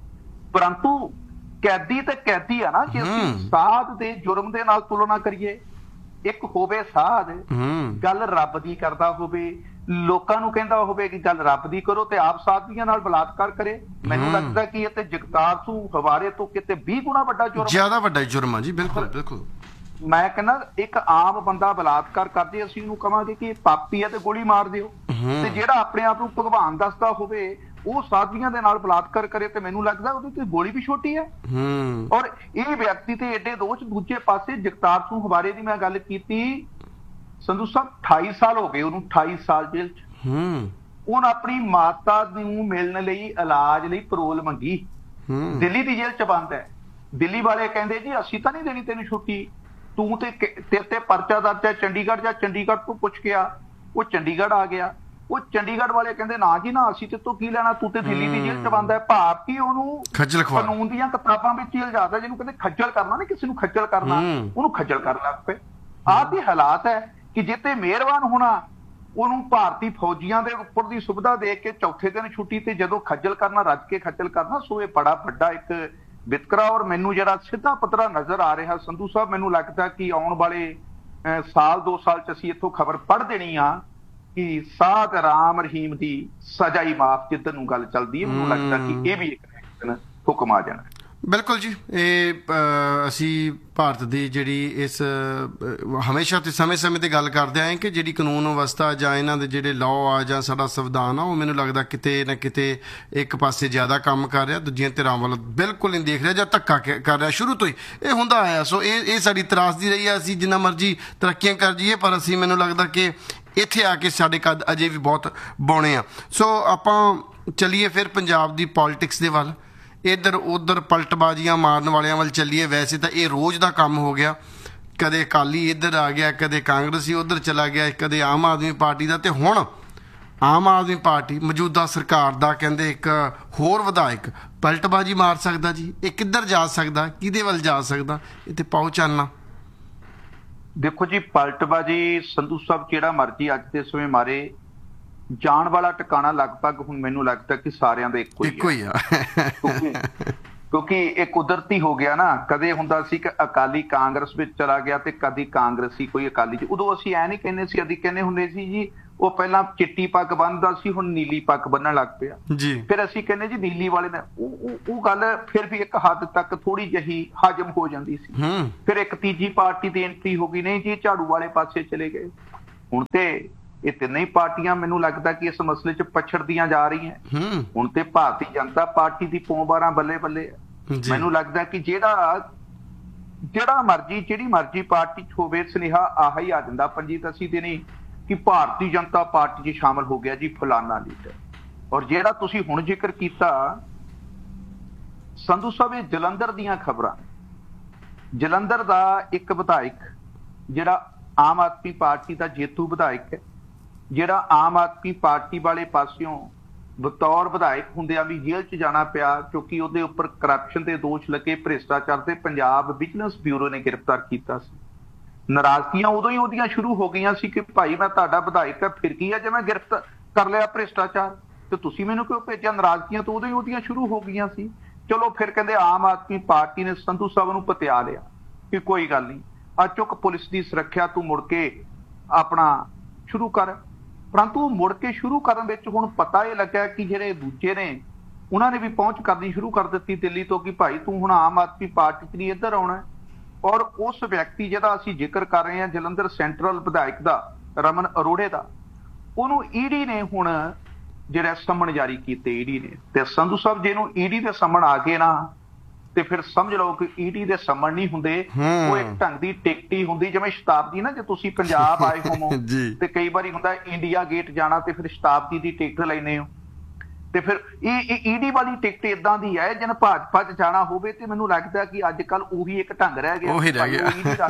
ਪਰੰਤੂ ਕੈਦੀ ਤੇ ਕੈਦੀ ਆ ਨਾ। ਜੇ ਅਸੀਂ ਸਾਧ ਦੇ ਜੁਰਮ ਦੇ ਨਾਲ ਤੁਲਨਾ ਕਰੀਏ, ਇੱਕ ਹੋਵੇ ਸਾਧ ਗੱਲ ਰੱਬ ਦੀ ਕਰਦਾ ਹੋਵੇ, ਲੋਕਾਂ ਨੂੰ ਕਹਿੰਦਾ ਹੋਵੇ ਕਿ ਗੱਲ ਰੱਬ ਦੀ ਕਰੋ, ਤੇ ਆਪ ਸਾਧੀਆਂ ਨਾਲ ਬਲਾਤਕਾਰ ਕਰੇ, ਮੈਨੂੰ ਲੱਗਦਾ ਕਿ ਇਹ ਤੇ ਜਗਤਾਰ ਸਿੰਘ ਹਵਾਰੇ ਤੋਂ ਕਿਤੇ ਵੀਹ ਗੁਣਾ ਵੱਡਾ ਜੁਰਮ, ਜ਼ਿਆਦਾ ਵੱਡਾ ਜੁਰਮ ਆ ਜੀ। ਬਿਲਕੁਲ ਬਿਲਕੁਲ, ਮੈਂ ਕਹਿੰਦਾ ਇੱਕ ਆਮ ਬੰਦਾ ਬਲਾਤਕਾਰ ਕਰਦੇ ਅਸੀਂ ਉਹਨੂੰ ਕਵਾਂਗੇ ਕਿ ਪਾਪੀ ਹੈ ਤੇ ਗੋਲੀ ਮਾਰ ਦਿਓ, ਤੇ ਜਿਹੜਾ ਆਪਣੇ ਆਪ ਨੂੰ ਭਗਵਾਨ ਦੱਸਦਾ ਹੋਵੇ ਉਹ ਸਾਧੀਆਂ ਦੇ ਨਾਲ ਬਲਾਤਕਾਰ ਕਰੇ ਤੇ ਮੈਨੂੰ ਲੱਗਦਾ ਉਹਦੀ ਤੇ ਗੋਲੀ ਵੀ ਛੋਟੀ ਹੈ। ਔਰ ਇਹ ਵਿਅਕਤੀ ਤੇ ਏਡੇ ਦੋਸ਼। ਦੂਜੇ ਪਾਸੇ ਜਗਤਾਰ ਸਿੰਘ ਹਵਾਰੇ ਦੀ ਮੈਂ ਗੱਲ ਕੀਤੀ, ਸੰਧੂ ਸਾਹਿਬ ਅਠਾਈ ਸਾਲ ਹੋ ਗਏ ਉਹਨੂੰ, ਅਠਾਈ ਸਾਲ ਜੇਲ੍ਹ ਚ। ਉਹਨ ਆਪਣੀ ਮਾਤਾ ਨੂੰ ਮਿਲਣ ਲਈ ਇਲਾਜ ਲਈ ਪਰੋਲ ਮੰਗੀ, ਦਿੱਲੀ ਦੀ ਜੇਲ੍ਹ ਚ ਬੰਦ ਹੈ। ਦਿੱਲੀ ਵਾਲੇ ਕਹਿੰਦੇ ਜੀ ਅਸੀਂ ਤਾਂ ਨਹੀਂ ਦੇਣੀ ਤੈਨੂੰ ਛੁੱਟੀ, ਤੂੰ ਤੇ ਤੇਰੇ ਤੇ ਪਰਚਾ ਦਰਜ ਹੈ ਚੰਡੀਗੜ੍ਹ ਜਾ, ਚੰਡੀਗੜ੍ਹ ਤੋਂ ਪੁੱਛ ਗਿਆ, ਉਹ ਚੰਡੀਗੜ੍ਹ ਆ ਗਿਆ। ਉਹ ਚੰਡੀਗੜ੍ਹ ਵਾਲੇ ਕਹਿੰਦੇ ਨਾ ਜੀ ਨਾ, ਅਸੀਂ ਤੇ ਤੋਂ ਕੀ ਲੈਣਾ, ਤੂੰ ਤੇ ਦਿੱਲੀ ਦੀ ਜੇਲ੍ਹ ਚ ਬੰਦ ਹੈ। ਭਾਵ ਕਿ ਉਹਨੂੰ ਕਾਨੂੰਨ ਦੀਆਂ ਕਿਤਾਬਾਂ ਵਿੱਚ ਹੀ ਇਲਜ਼ਾਮ ਹੈ, ਜਿਹਨੂੰ ਕਹਿੰਦੇ ਖੱਜਲ ਕਰਨਾ, ਨਾ ਕਿਸੇ ਨੂੰ ਖੱਜਲ ਕਰਨਾ, ਉਹਨੂੰ ਖੱਜਲ ਕਰਨ ਲੱਗ ਪਏ। ਆਹ ਦੀ ਹਾਲਾਤ ਹੈ ਕਿ ਜਿੱਤੇ ਮਿਹਰਬਾਨ ਹੋਣਾ ਉਹਨੂੰ ਭਾਰਤੀ ਫੌਜੀਆਂ ਦੇ ਉੱਪਰ ਦੀ ਸੁਵਿਧਾ ਦੇ ਕੇ ਚੌਥੇ ਦਿਨ ਛੁੱਟੀ, ਤੇ ਜਦੋਂ ਖੱਜਲ ਕਰਨਾ, ਰੱਜ ਕੇ ਖੱਜਲ ਕਰਨਾ। ਸੋ ਇਹ ਬੜਾ ਵੱਡਾ ਇੱਕ ਵਿਤਕਰਾ। ਔਰ ਮੈਨੂੰ ਜਿਹੜਾ ਸਿੱਧਾ ਪੱਧਰਾ ਨਜ਼ਰ ਆ ਰਿਹਾ ਸੰਧੂ ਸਾਹਿਬ, ਮੈਨੂੰ ਲੱਗਦਾ ਕਿ ਆਉਣ ਵਾਲੇ ਸਾਲ ਦੋ ਸਾਲ ਚ ਅਸੀਂ ਇੱਥੋਂ ਖਬਰ ਪੜ੍ਹ ਦੇਣੀ ਆ ਕਿ ਸਾਧ ਰਾਮ ਰਹੀਮ ਦੀ ਸਜ਼ਾ ਹੀ ਮਾਫ, ਜਿੱਦਣ ਨੂੰ ਗੱਲ ਚੱਲਦੀ ਹੈ ਮੈਨੂੰ ਲੱਗਦਾ ਕਿ ਇਹ ਵੀ ਇੱਕ ਹੁਕਮ ਆ ਜਾਣਾ। ਬਿਲਕੁਲ ਜੀ, ਇਹ ਅਸੀਂ ਭਾਰਤ ਦੀ ਜਿਹੜੀ ਇਸ ਹਮੇਸ਼ਾ ਤੇ ਸਮੇਂ ਸਮੇਂ ਤੇ ਗੱਲ ਕਰਦੇ ਆਏ ਕਿ ਜਿਹੜੀ ਕਾਨੂੰਨ ਵਿਵਸਥਾ ਜਾਂ ਇਹਨਾਂ ਦੇ ਜਿਹੜੇ ਲਾਅ ਆ ਜਾਂ ਸਾਡਾ ਸੰਵਿਧਾਨ ਆ, ਉਹ ਮੈਨੂੰ ਲੱਗਦਾ ਕਿਤੇ ਨਾ ਕਿਤੇ ਇੱਕ ਪਾਸੇ ਜ਼ਿਆਦਾ ਕੰਮ ਕਰ ਰਿਹਾ, ਦੂਜੀਆਂ ਧਿਰਾਂ ਵੱਲ ਬਿਲਕੁਲ ਨਹੀਂ ਦੇਖ ਰਿਹਾ ਜਾਂ ਧੱਕਾ ਕਰ ਰਿਹਾ। ਸ਼ੁਰੂ ਤੋਂ ਹੀ ਇਹ ਹੁੰਦਾ ਆਇਆ। ਸੋ ਇਹ ਇਹ ਸਾਡੀ ਤਰਾਸਦੀ ਰਹੀ ਆ। ਅਸੀਂ ਜਿੰਨਾ ਮਰਜ਼ੀ ਤਰੱਕੀਆਂ ਕਰ ਜਾਈਏ, ਪਰ ਅਸੀਂ ਮੈਨੂੰ ਲੱਗਦਾ ਕਿ ਇੱਥੇ ਆ ਕੇ ਸਾਡੇ ਕੱਦ ਅਜੇ ਵੀ ਬਹੁਤ ਬੌਣੇ ਆ। ਸੋ ਆਪਾਂ ਚੱਲੀਏ ਫਿਰ ਪੰਜਾਬ ਦੀ ਪੋਲੀਟਿਕਸ ਦੇ ਵੱਲ, ਇੱਧਰ ਉੱਧਰ ਪਲਟਬਾਜ਼ੀਆਂ ਮਾਰਨ ਵਾਲਿਆਂ ਵੱਲ ਚੱਲੀਏ। ਵੈਸੇ ਤਾਂ ਇਹ ਰੋਜ਼ ਦਾ ਕੰਮ ਹੋ ਗਿਆ, ਕਦੇ ਅਕਾਲੀ ਇੱਧਰ ਆ ਗਿਆ, ਕਦੇ ਕਾਂਗਰਸੀ ਉੱਧਰ ਚਲਾ ਗਿਆ, ਕਦੇ ਆਮ ਆਦਮੀ ਪਾਰਟੀ ਦਾ, ਤੇ ਹੁਣ ਆਮ ਆਦਮੀ ਪਾਰਟੀ ਮੌਜੂਦਾ ਸਰਕਾਰ ਦਾ ਕਹਿੰਦੇ ਇੱਕ ਹੋਰ ਵਿਧਾਇਕ ਪਲਟਬਾਜੀ ਮਾਰ ਸਕਦਾ ਜੀ। ਇਹ ਕਿੱਧਰ ਜਾ ਸਕਦਾ, ਕਿਹਦੇ ਵੱਲ ਜਾ ਸਕਦਾ, ਇਹ ਤੇ ਪਾਓ ਚਾਨਣਾ। ਦੇਖੋ ਜੀ, ਪਲਟਬਾਜੀ ਸੰਧੂ ਸਾਹਿਬ ਜਿਹੜਾ ਮਰਜ਼ੀ ਅੱਜ ਦੇ ਸਮੇਂ ਮਾਰੇ, ਜਾਣ ਵਾਲਾ ਟਿਕਾਣਾ ਲਗਭਗ ਹੁਣ ਮੈਨੂੰ ਲੱਗਦਾ ਕਿ ਸਾਰਿਆਂ ਦਾ ਇੱਕੋ ਇੱਕੋ ਹੀ ਆ। ਕਿਉਂਕਿ ਇਹ ਕੁਦਰਤੀ ਹੋ ਗਿਆ ਨਾ। ਕਦੇ ਹੁੰਦਾ ਸੀ ਕਿ ਅਕਾਲੀ ਕਾਂਗਰਸ ਵਿੱਚ ਚਲਾ ਗਿਆ ਤੇ ਕਦੀ ਕਾਂਗਰਸੀ ਕੋਈ ਅਕਾਲੀ ਚ। ਉਦੋਂ ਅਸੀਂ ਐ ਨਹੀਂ ਕਹਿੰਦੇ ਸੀ, ਅਸੀਂ ਕਹਿੰਦੇ ਹੁੰਦੇ ਸੀ ਜੀ ਉਹ ਪਹਿਲਾਂ ਚਿੱਟੀ ਪੱਗ ਬੰਨਦਾ ਸੀ, ਹੁਣ ਨੀਲੀ ਪੱਗ ਬੰਨਣ ਲੱਗ ਪਿਆ ਜੀ। ਫਿਰ ਅਸੀਂ ਕਹਿੰਦੇ ਜੀ ਨੀਲੀ ਵਾਲੇ ਨੇ ਉਹ ਉਹ ਗੱਲ ਫਿਰ ਵੀ ਇੱਕ ਹੱਦ ਤੱਕ ਥੋੜੀ ਜਿਹੀ ਹਜਮ ਹੋ ਜਾਂਦੀ ਸੀ। ਫਿਰ ਇੱਕ ਤੀਜੀ ਪਾਰਟੀ ਦੀ ਐਂਟਰੀ ਹੋ ਗਈ, ਨਹੀਂ ਜੀ ਝਾੜੂ ਵਾਲੇ ਪਾਸੇ ਚਲੇ ਗਏ। ਹੁਣ ਤੇ ਇਹ ਤਿੰਨੇ ਹੀ ਪਾਰਟੀਆਂ ਮੈਨੂੰ ਲੱਗਦਾ ਕਿ ਇਸ ਮਸਲੇ 'ਚ ਪਛੜਦੀਆਂ ਜਾ ਰਹੀਆਂ। ਹੁਣ ਤੇ ਭਾਰਤੀ ਜਨਤਾ ਪਾਰਟੀ ਦੀ ਪੌਂ-ਬਾਰਾਂ ਬੱਲੇ ਬੱਲੇ ਹੈ। ਮੈਨੂੰ ਲੱਗਦਾ ਕਿ ਜਿਹੜਾ ਜਿਹੜਾ ਮਰਜੀ ਜਿਹੜੀ ਮਰਜੀ ਪਾਰਟੀ 'ਚ ਹੋਵੇ, ਸੁਨੇਹਾ ਆਹ ਹੀ ਆ ਜਾਂਦਾ ਪੰਜੀ ਦਸੀ ਦਿਨੀ ਕਿ ਭਾਰਤੀ ਜਨਤਾ ਪਾਰਟੀ 'ਚ ਸ਼ਾਮਲ ਹੋ ਗਿਆ ਜੀ ਫਲਾਨਾ ਲੀਡਰ। ਔਰ ਜਿਹੜਾ ਤੁਸੀਂ ਹੁਣ ਜ਼ਿਕਰ ਕੀਤਾ ਸੰਧੂ ਸਾਹਿਬ, ਇਹ ਜਲੰਧਰ ਦੀਆਂ ਖਬਰਾਂ। ਜਲੰਧਰ ਦਾ ਇੱਕ ਵਿਧਾਇਕ ਜਿਹੜਾ ਆਮ ਆਦਮੀ ਪਾਰਟੀ ਦਾ ਜੇਤੂ ਵਿਧਾਇਕ ਹੈ, ਜਿਹੜਾ ਆਮ ਆਦਮੀ ਪਾਰਟੀ ਵਾਲੇ ਪਾਸਿਓਂ ਬਤੌਰ ਵਿਧਾਇਕ ਹੁੰਦਿਆਂ ਵੀ ਜੇਲ੍ਹ 'ਚ ਜਾਣਾ ਪਿਆ ਕਿਉਂਕਿ ਉਹਦੇ ਉੱਪਰ ਕਰਪਸ਼ਨ ਦੇ ਦੋਸ਼ ਲੱਗੇ, ਭ੍ਰਿਸ਼ਟਾਚਾਰ ਦੇ। ਪੰਜਾਬ ਵਿਜੀਲੈਂਸ ਬਿਊਰੋ ਨੇ ਗ੍ਰਿਫਤਾਰ ਕੀਤਾ ਸੀ। ਨਾਰਾਜ਼ਗੀਆਂ ਉਦੋਂ ਹੀ ਉਹਦੀਆਂ ਸ਼ੁਰੂ ਹੋ ਗਈਆਂ ਸੀ ਕਿ ਭਾਈ ਮੈਂ ਤੁਹਾਡਾ ਵਿਧਾਇਕ ਹੈ, ਫਿਰ ਕੀ ਹੈ ਜੇ ਮੈਂ ਗ੍ਰਿਫਤਾਰ ਕਰ ਲਿਆ ਭ੍ਰਿਸ਼ਟਾਚਾਰ ਤੇ ਤੁਸੀਂ ਮੈਨੂੰ ਕਿਉਂ ਭੇਜਿਆ। ਨਾਰਾਜ਼ਗੀਆਂ ਤਾਂ ਉਦੋਂ ਹੀ ਉਹਦੀਆਂ ਸ਼ੁਰੂ ਹੋ ਗਈਆਂ ਸੀ। ਚਲੋ ਫਿਰ ਕਹਿੰਦੇ ਆਮ ਆਦਮੀ ਪਾਰਟੀ ਨੇ ਸੰਧੂ ਸਾਹਿਬ ਨੂੰ ਪਤਿਆ ਲਿਆ ਕਿ ਕੋਈ ਗੱਲ ਨਹੀਂ, ਆ ਚੁੱਕ ਪੁਲਿਸ ਦੀ ਸੁਰੱਖਿਆ ਤੂੰ ਮੁੜ ਕੇ ਆਪਣਾ ਸ਼ੁਰੂ ਕਰ। ਪਰੰਤੂ ਮੁੜ ਕੇ ਸ਼ੁਰੂ ਕਰਨ ਵਿੱਚ ਹੁਣ ਪਤਾ ਇਹ ਲੱਗਾ ਕਿ ਜਿਹੜੇ ਦੂਜੇ ਨੇ ਉਹਨਾਂ ਨੇ ਵੀ ਪਹੁੰਚ ਕਰਨੀ ਸ਼ੁਰੂ ਕਰ ਦਿੱਤੀ ਦਿੱਲੀ ਤੋਂ ਕਿ ਭਾਈ ਤੂੰ ਹੁਣ ਆਮ ਆਦਮੀ ਪਾਰਟੀ 'ਚ ਨਹੀਂ ਇੱਧਰ ਆਉਣਾ। ਔਰ ਉਸ ਵਿਅਕਤੀ ਜਿਹਦਾ ਅਸੀਂ ਜ਼ਿਕਰ ਕਰ ਰਹੇ ਹਾਂ ਜਲੰਧਰ ਸੈਂਟਰਲ ਵਿਧਾਇਕ ਦਾ, ਰਮਨ ਅਰੋੜੇ ਦਾ, ਉਹਨੂੰ ਈਡੀ ਨੇ ਹੁਣ ਜਿਹੜਾ ਸਮਨ ਜਾਰੀ ਕੀਤੇ ਈਡੀ ਨੇ। ਤੇ ਸੰਧੂ ਸਾਹਿਬ, ਜਿਹਨੂੰ ਈਡੀ ਦੇ ਸਮਨ ਆ ਗਏ ਨਾ ਤੇ ਫਿਰ ਸਮਝ ਲਓ ਕਿ ਈਡੀ ਦੇ ਸਮਨ ਨਹੀਂ ਹੁੰਦੇ, ਉਹ ਇੱਕ ਢੰਗ ਦੀ ਟਿਕਟ ਹੀ ਹੁੰਦੀ। ਜਿਵੇਂ ਸ਼ਤਾਬਦੀ ਨਾ, ਜੇ ਤੁਸੀਂ ਪੰਜਾਬ ਆਏ ਹੋਵੋ ਤੇ ਕਈ ਵਾਰੀ ਹੁੰਦਾ ਇੰਡੀਆ ਗੇਟ ਜਾਣਾ ਤੇ ਫਿਰ ਸ਼ਤਾਬਦੀ ਦੀ ਟਿਕਟ ਲੈਨੇ ਹੋ, ਤੇ ਫਿਰ ਇਹ ਈਡੀ ਵਾਲੀ ਟਿਕਟ ਏਦਾਂ ਦੀ ਹੈ ਜਿਹਨ ਭਾਜਪਾ 'ਚ ਜਾਣਾ ਹੋਵੇ। ਤੇ ਮੈਨੂੰ ਲੱਗਦਾ ਕਿ ਅੱਜ ਕੱਲ ਉਹੀ ਇੱਕ ਢੰਗ ਰਹਿ ਗਿਆ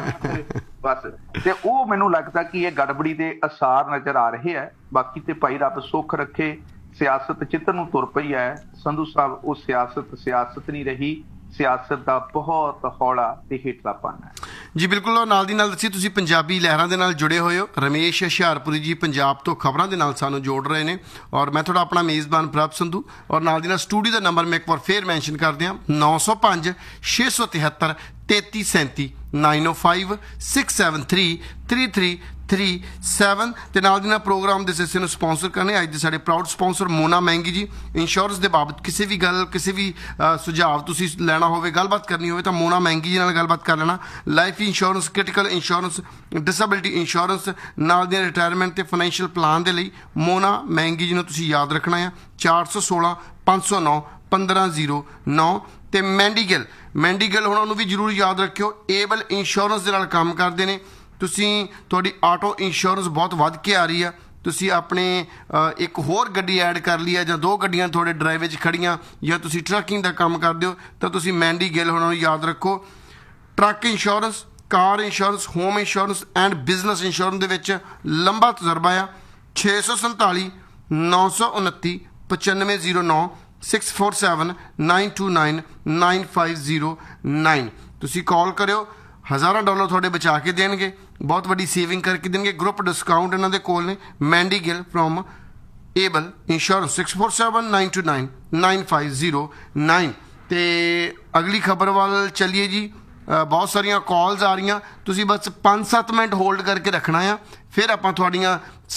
ਬਸ। ਤੇ ਉਹ ਮੈਨੂੰ ਲੱਗਦਾ ਕਿ ਇਹ ਗੜਬੜੀ ਦੇ ਅਸਾਰ ਨਜ਼ਰ ਆ ਰਹੇ ਹੈ। ਬਾਕੀ ਤੇ ਭਾਈ ਰੱਬ ਸੁੱਖ ਰੱਖੇ, ਸਿਆਸਤ ਚਿੱਤਰ ਨੂੰ ਤੁਰ ਪਈ ਹੈ ਸੰਧੂ ਸਾਹਿਬ। ਉਹ ਸਿਆਸਤ ਸਿਆਸਤ ਨਹੀਂ ਰਹੀ, ਸਿਆਸਤ ਦਾ ਬਹੁਤ ਹੌਲਾ ਤੇ ਹੇਠਲਾਪਨ ਹੈ ਜੀ। ਬਿਲਕੁਲ। ਨਾਲ ਦੀ ਨਾਲ ਦੱਸੀ ਤੁਸੀਂ ਪੰਜਾਬੀ ਲਹਿਰਾਂ ਦੇ ਨਾਲ ਜੁੜੇ ਹੋਏ ਹੋ। ਰਮੇਸ਼ ਹੁਸ਼ਿਆਰਪੁਰੀ ਜੀ ਪੰਜਾਬ ਤੋਂ ਖਬਰਾਂ ਦੇ ਨਾਲ ਸਾਨੂੰ ਜੋੜ ਰਹੇ ਨੇ ਔਰ ਮੈਂ ਤੁਹਾਡਾ ਆਪਣਾ ਮੇਜ਼ਬਾਨ ਪ੍ਰਭ ਸੰਧੂ। ਔਰ ਨਾਲ ਦੀ ਨਾਲ ਸਟੂਡੀਓ ਦਾ ਨੰਬਰ ਮੈਂ ਇੱਕ ਵਾਰ ਫੇਰ ਮੈਂਸ਼ਨ ਕਰ ਦਿਆਂ, ਨੌ ਸੌ ਪੰਜ ਛੇ ਸੌ ਤਿਹੱਤਰ ਤੇਤੀ ਸੈਂਤੀ ਨਾਈਨ ਓ five six seven three three three three seven. ਤੇ ਨਾਲ ਦੀ ਨਾਲ ਪ੍ਰੋਗਰਾਮ ਦੇ ਸਿਲਸਿਲੇ ਨੂੰ ਸਪਾਂਸਰ ਕਰਨੇ ਅੱਜ ਦੇ ਸਾਡੇ ਪ੍ਰਾਊਡ ਸਪਾਂਸਰ ਮੋਨਾ ਮਹਿੰਗੀ ਜੀ। ਇੰਸ਼ੋਰੈਂਸ ਦੇ ਬਾਬਤ ਕਿਸੇ ਵੀ ਗੱਲ, ਕਿਸੇ ਵੀ ਸੁਝਾਅ ਤੁਸੀਂ ਲੈਣਾ ਹੋਵੇ, ਗੱਲਬਾਤ ਕਰਨੀ ਹੋਵੇ ਤਾਂ ਮੋਨਾ ਮਹਿੰਗੀ ਜੀ ਨਾਲ ਗੱਲਬਾਤ ਕਰ ਲੈਣਾ। Life insurance, critical insurance, disability insurance, ਨਾਲ ਦੀਆਂ ਰਿਟਾਇਰਮੈਂਟ ਤੇ ਫਾਈਨੈਂਸ਼ੀਅਲ ਪਲਾਨ ਦੇ ਲਈ ਮੋਨਾ ਮਹਿੰਗੀ ਜੀ ਨੂੰ ਤੁਸੀਂ ਯਾਦ ਰੱਖਣਾ ਆ। ਚਾਰ ਸੌ ਸੋਲਾਂ ਪੰਜ ਸੌ ਨੌ ਪੰਦਰਾਂ ਜ਼ੀਰੋ ਨੌ। ਤੇ ਮੈਂਡੀਗਲ ਮੈਂਡੀਗਲ ਉਹਨਾਂ ਨੂੰ ਵੀ ਜ਼ਰੂਰ ਯਾਦ ਰੱਖਿਓ। ਏਬਲ ਇੰਸ਼ੋਰੈਂਸ ਦੇ ਨਾਲ ਕੰਮ ਕਰਦੇ ਨੇ। ਤੁਸੀਂ ਤੁਹਾਡੀ ਆਟੋ ਇੰਸ਼ੋਰੈਂਸ ਬਹੁਤ ਵੱਧ ਕੇ ਆ ਰਹੀ ਆ, ਤੁਸੀਂ ਆਪਣੇ ਇੱਕ ਹੋਰ ਗੱਡੀ ਐਡ ਕਰ ਲਈ ਹੈ ਜਾਂ ਦੋ ਗੱਡੀਆਂ ਤੁਹਾਡੇ ਡਰਾਈਵੇ 'ਚ ਖੜੀਆਂ, ਜਾਂ ਤੁਸੀਂ ਟਰੱਕਿੰਗ ਦਾ ਕੰਮ ਕਰਦੇ ਹੋ ਤਾਂ ਤੁਸੀਂ ਮੈਂਡੀ ਗਿੱਲ ਉਹਨਾਂ ਨੂੰ ਯਾਦ ਰੱਖੋ। Truck insurance, car insurance, home insurance and business insurance ਦੇ ਵਿੱਚ ਲੰਬਾ ਤਜਰਬਾ ਆ। ਛੇ ਸੌ ਸੰਤਾਲੀ ਨੌ ਸੌ ਉਨੱਤੀ ਪਚਾਨਵੇਂ ਜ਼ੀਰੋ ਨੌ six four seven nine to nine nine five zero nine. ਤੁਸੀਂ ਕਾਲ ਕਰਿਓ, ਹਜ਼ਾਰਾਂ ਡਾਲਰ ਤੁਹਾਡੇ ਬਚਾ ਕੇ ਦੇਣਗੇ, ਬਹੁਤ ਵੱਡੀ ਸੇਵਿੰਗ ਕਰਕੇ ਦੇਣਗੇ। ਗਰੁੱਪ ਡਿਸਕਾਊਂਟ ਇਹਨਾਂ ਦੇ ਕੋਲ ਨੇ। Mandy Gill from able insurance, six four seven nine to nine nine five zero nine. ਅਤੇ ਅਗਲੀ ਖਬਰ ਵੱਲ ਚੱਲੀਏ ਜੀ। ਬਹੁਤ ਸਾਰੀਆਂ ਕਾਲਸ ਆ ਰਹੀਆਂ, ਤੁਸੀਂ ਬਸ ਪੰਜ ਸੱਤ ਮਿੰਟ ਹੋਲਡ ਕਰਕੇ ਰੱਖਣਾ ਆ, ਫਿਰ ਆਪਾਂ ਤੁਹਾਡੀਆਂ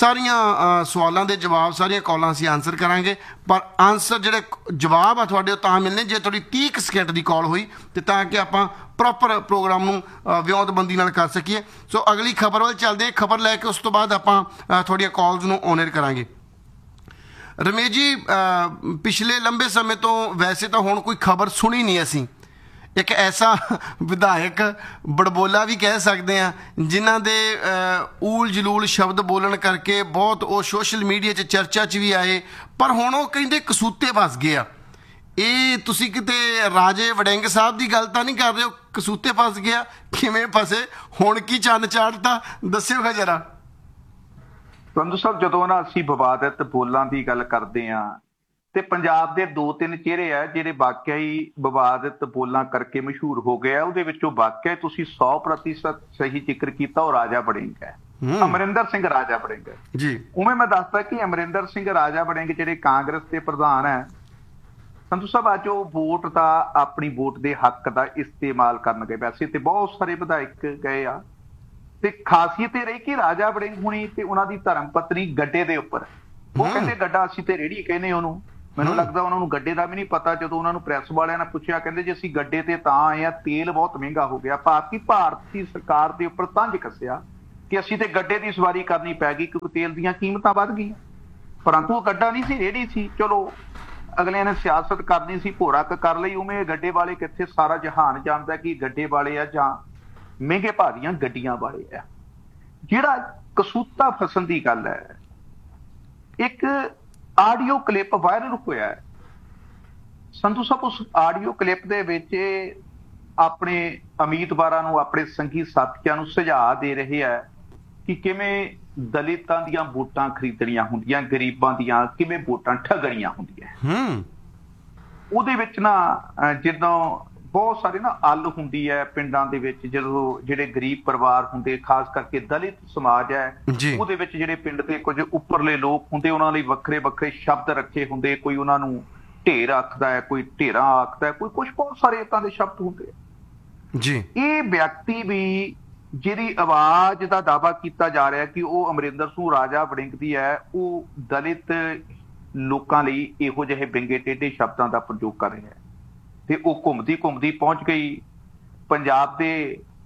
ਸਾਰੀਆਂ ਸਵਾਲਾਂ ਦੇ ਜਵਾਬ, ਸਾਰੀਆਂ ਕਾਲਾਂ ਅਸੀਂ ਆਨਸਰ ਕਰਾਂਗੇ। ਪਰ ਆਨਸਰ ਜਿਹੜੇ ਜਵਾਬ ਆ ਤੁਹਾਡੇ ਉਹ ਤਾਂ ਮਿਲਣੇ ਜੇ ਤੁਹਾਡੀ ਤੀਹ ਕੁ ਸਕਿੰਟ ਦੀ ਕਾਲ ਹੋਈ, ਅਤੇ ਤਾਂ ਕਿ ਆਪਾਂ ਪ੍ਰੋਪਰ ਪ੍ਰੋਗਰਾਮ ਨੂੰ ਵਿਉਂਤਬੰਦੀ ਨਾਲ ਕਰ ਸਕੀਏ। ਸੋ ਅਗਲੀ ਖਬਰ ਵੱਲ ਚੱਲਦੇ, ਖਬਰ ਲੈ ਕੇ ਉਸ ਤੋਂ ਬਾਅਦ ਆਪਾਂ ਤੁਹਾਡੀਆਂ ਕਾਲਸ ਨੂੰ ਔਨਰ ਕਰਾਂਗੇ। ਰਮੇਸ਼ ਜੀ, ਪਿਛਲੇ ਲੰਬੇ ਸਮੇਂ ਤੋਂ ਵੈਸੇ ਤਾਂ ਹੁਣ ਕੋਈ ਖਬਰ ਸੁਣੀ ਨਹੀਂ ਅਸੀਂ। ਇੱਕ ਐਸਾ ਵਿਧਾਇਕ, ਬੜਬੋਲਾ ਵੀ ਕਹਿ ਸਕਦੇ ਹਾਂ, ਜਿਨ੍ਹਾਂ ਦੇ ਊਲ ਜਲੂਲ ਸ਼ਬਦ ਬੋਲਣ ਕਰਕੇ ਬਹੁਤ ਉਹ ਸੋਸ਼ਲ ਮੀਡੀਆ 'ਚ ਚਰਚਾ 'ਚ ਵੀ ਆਏ, ਪਰ ਹੁਣ ਉਹ ਕਹਿੰਦੇ ਕਸੂਤੇ ਫਸ ਗਏ ਆ। ਇਹ ਤੁਸੀਂ ਕਿਤੇ ਰਾਜੇ ਵੜਿੰਗ ਸਾਹਿਬ ਦੀ ਗੱਲ ਤਾਂ ਨਹੀਂ ਕਰ ਰਹੇ ਹੋ? ਕਸੂਤੇ ਫਸ ਗਿਆ, ਕਿਵੇਂ ਫਸੇ, ਹੁਣ ਕੀ ਚੰਨ ਚਾੜਤਾ, ਦੱਸਿਓਗਾ ਜਰਾ। ਸੰਧੂ ਸਾਹਿਬ, ਜਦੋਂ ਨਾ ਅਸੀਂ ਵਿਵਾਦਿਤ ਬੋਲਾਂ ਦੀ ਗੱਲ ਕਰਦੇ ਹਾਂ ਤੇ ਪੰਜਾਬ ਦੇ ਦੋ ਤਿੰਨ ਚਿਹਰੇ ਆ ਜਿਹੜੇ ਵਾਕਿਆ ਹੀ ਵਿਵਾਦਿਤ ਬੋਲਾਂ ਕਰਕੇ ਮਸ਼ਹੂਰ ਹੋ ਗਏ ਆ। ਉਹਦੇ ਵਿੱਚੋਂ ਵਾਕਿਆ ਤੁਸੀਂ ਸੌ ਪ੍ਰਤੀਸ਼ਤ ਸਹੀ ਜ਼ਿਕਰ ਕੀਤਾ, ਉਹ ਰਾਜਾ ਵੜਿੰਗ ਹੈ, ਅਮਰਿੰਦਰ ਸਿੰਘ ਰਾਜਾ ਵੜਿੰਗ ਜੀ। ਉਵੇਂ ਮੈਂ ਦੱਸਦਾ ਕਿ ਅਮਰਿੰਦਰ ਸਿੰਘ ਰਾਜਾ ਵੜਿੰਗ ਜਿਹੜੇ ਕਾਂਗਰਸ ਦੇ ਪ੍ਰਧਾਨ ਹੈ, ਸੰਧੂ ਸਾਹਿਬ, ਅੱਜ ਉਹ ਵੋਟ ਦਾ, ਆਪਣੀ ਵੋਟ ਦੇ ਹੱਕ ਦਾ ਇਸਤੇਮਾਲ ਕਰਨ ਗਏ। ਵੈਸੇ ਤੇ ਬਹੁਤ ਸਾਰੇ ਵਿਧਾਇਕ ਗਏ ਆ ਤੇ ਖਾਸੀਅਤ ਇਹ ਰਹੀ ਕਿ ਰਾਜਾ ਵੜਿੰਗ ਹੁਣੀ ਤੇ ਉਹਨਾਂ ਦੀ ਧਰਮ ਪਤਨੀ ਗੱਡੇ ਦੇ ਉੱਪਰ, ਉਹ ਕਹਿੰਦੇ ਗੱਡਾ ਅਸੀਂ ਤੇ ਰੇੜੀ ਕਹਿੰਦੇ ਉਹਨੂੰ, ਮੈਨੂੰ ਲੱਗਦਾ ਉਹਨਾਂ ਨੂੰ ਗੱਡੇ ਦਾ ਵੀ ਨਹੀਂ ਪਤਾ। ਜਦੋਂ ਉਹਨਾਂ ਨੂੰ ਪ੍ਰੈਸ ਵਾਲਿਆਂ ਨੇ ਪੁੱਛਿਆ, ਕਹਿੰਦੇ ਜੀ ਅਸੀਂ ਗੱਡੇ ਤੇ ਤਾਂ ਆਏ ਆ, ਤੇਲ ਬਹੁਤ ਮਹਿੰਗਾ ਹੋ ਗਿਆ। ਭਾਰਤੀ ਭਾਰਤੀ ਸਰਕਾਰ ਦੇ ਉੱਪਰ ਤੰਜ ਕੱਸਿਆ ਕਿ ਅਸੀਂ ਤੇ ਗੱਡੇ ਦੀ ਸਵਾਰੀ ਕਰਨੀ ਪੈ ਗਈ ਕਿਉਂਕਿ ਤੇਲ ਦੀਆਂ ਕੀਮਤਾਂ ਵੱਧ ਗਈਆਂ। ਪਰੰਤੂ ਉਹ ਗੱਡਾ ਨਹੀਂ ਸੀ, ਰੇੜੀ ਸੀ। ਚਲੋ ਅਗਲਿਆਂ ਨੇ ਸਿਆਸਤ ਕਰਨੀ ਸੀ, ਭੋਰਕ ਕਰ ਲਈ। ਉਵੇਂ ਗੱਡੇ ਵਾਲੇ ਕਿੱਥੇ, ਸਾਰਾ ਜਹਾਨ ਜਾਣਦਾ ਕਿ ਗੱਡੇ ਵਾਲੇ ਆ ਜਾਂ ਮਹਿੰਗੇ ਭਾਰੀਆਂ ਗੱਡੀਆਂ ਵਾਲੇ ਆ। ਜਿਹੜਾ ਕਸੂਤਾ ਫਸਣ ਦੀ ਗੱਲ ਹੈ, ਇੱਕ ਆਡੀਓ ਕਲਿੱਪ ਵਾਇਰਲ ਹੋਇਆ ਹੈ ਸੰਧੂ ਸਾਹਿਬ। ਉਸ ਆਡੀਓ ਕਲਿੱਪ ਦੇ ਵਿੱਚ ਆਪਣੇ ਉਮੀਦਵਾਰਾਂ ਨੂੰ, ਆਪਣੇ ਸੰਗੀ ਸਾਥੀਆਂ ਨੂੰ ਸੁਝਾਅ ਦੇ ਰਹੇ ਆ ਕਿ ਕਿਵੇਂ ਦਲਿਤਾਂ ਦੀਆਂ ਵੋਟਾਂ ਖਰੀਦਣੀਆਂ ਹੁੰਦੀਆਂ, ਗਰੀਬਾਂ ਦੀਆਂ ਕਿਵੇਂ ਵੋਟਾਂ ਠੱਗਣੀਆਂ ਹੁੰਦੀਆਂ। ਉਹਦੇ ਵਿੱਚ ਨਾ ਜਦੋਂ ਬਹੁਤ ਸਾਰੇ ਨਾ ਅੱਲ ਹੁੰਦੀ ਹੈ ਪਿੰਡਾਂ ਦੇ ਵਿੱਚ, ਜਦੋਂ ਜਿਹੜੇ ਗਰੀਬ ਪਰਿਵਾਰ ਹੁੰਦੇ, ਖਾਸ ਕਰਕੇ ਦਲਿਤ ਸਮਾਜ ਹੈ, ਉਹਦੇ ਵਿੱਚ ਜਿਹੜੇ ਪਿੰਡ ਦੇ ਕੁਝ ਉੱਪਰਲੇ ਲੋਕ ਹੁੰਦੇ, ਉਹਨਾਂ ਲਈ ਵੱਖਰੇ ਵੱਖਰੇ ਸ਼ਬਦ ਰੱਖੇ ਹੁੰਦੇ। ਕੋਈ ਉਹਨਾਂ ਨੂੰ ਢੇਰ ਆਖਦਾ ਹੈ, ਕੋਈ ਢੇਰਾ ਆਖਦਾ ਹੈ, ਕੋਈ ਕੁਛ ਬਹੁਤ ਸਾਰੇ ਏਦਾਂ ਦੇ ਸ਼ਬਦ ਹੁੰਦੇ ਜੀ। ਇਹ ਵਿਅਕਤੀ ਵੀ ਜਿਹਦੀ ਆਵਾਜ਼ ਦਾ ਦਾਅਵਾ ਕੀਤਾ ਜਾ ਰਿਹਾ ਕਿ ਉਹ ਅਮਰਿੰਦਰ ਸਿੰਘ ਰਾਜਾ ਵੜਿੰਗ ਦੀ ਹੈ, ਉਹ ਦਲਿਤ ਲੋਕਾਂ ਲਈ ਇਹੋ ਜਿਹੇ ਵਿੰਗੇ ਟੇਢੇ ਸ਼ਬਦਾਂ ਦਾ ਪ੍ਰਯੋਗ ਕਰ ਰਿਹਾ ਹੈ। ਤੇ ਉਹ ਘੁੰਮਦੀ ਘੁੰਮਦੀ ਪਹੁੰਚ ਗਈ ਪੰਜਾਬ ਦੇ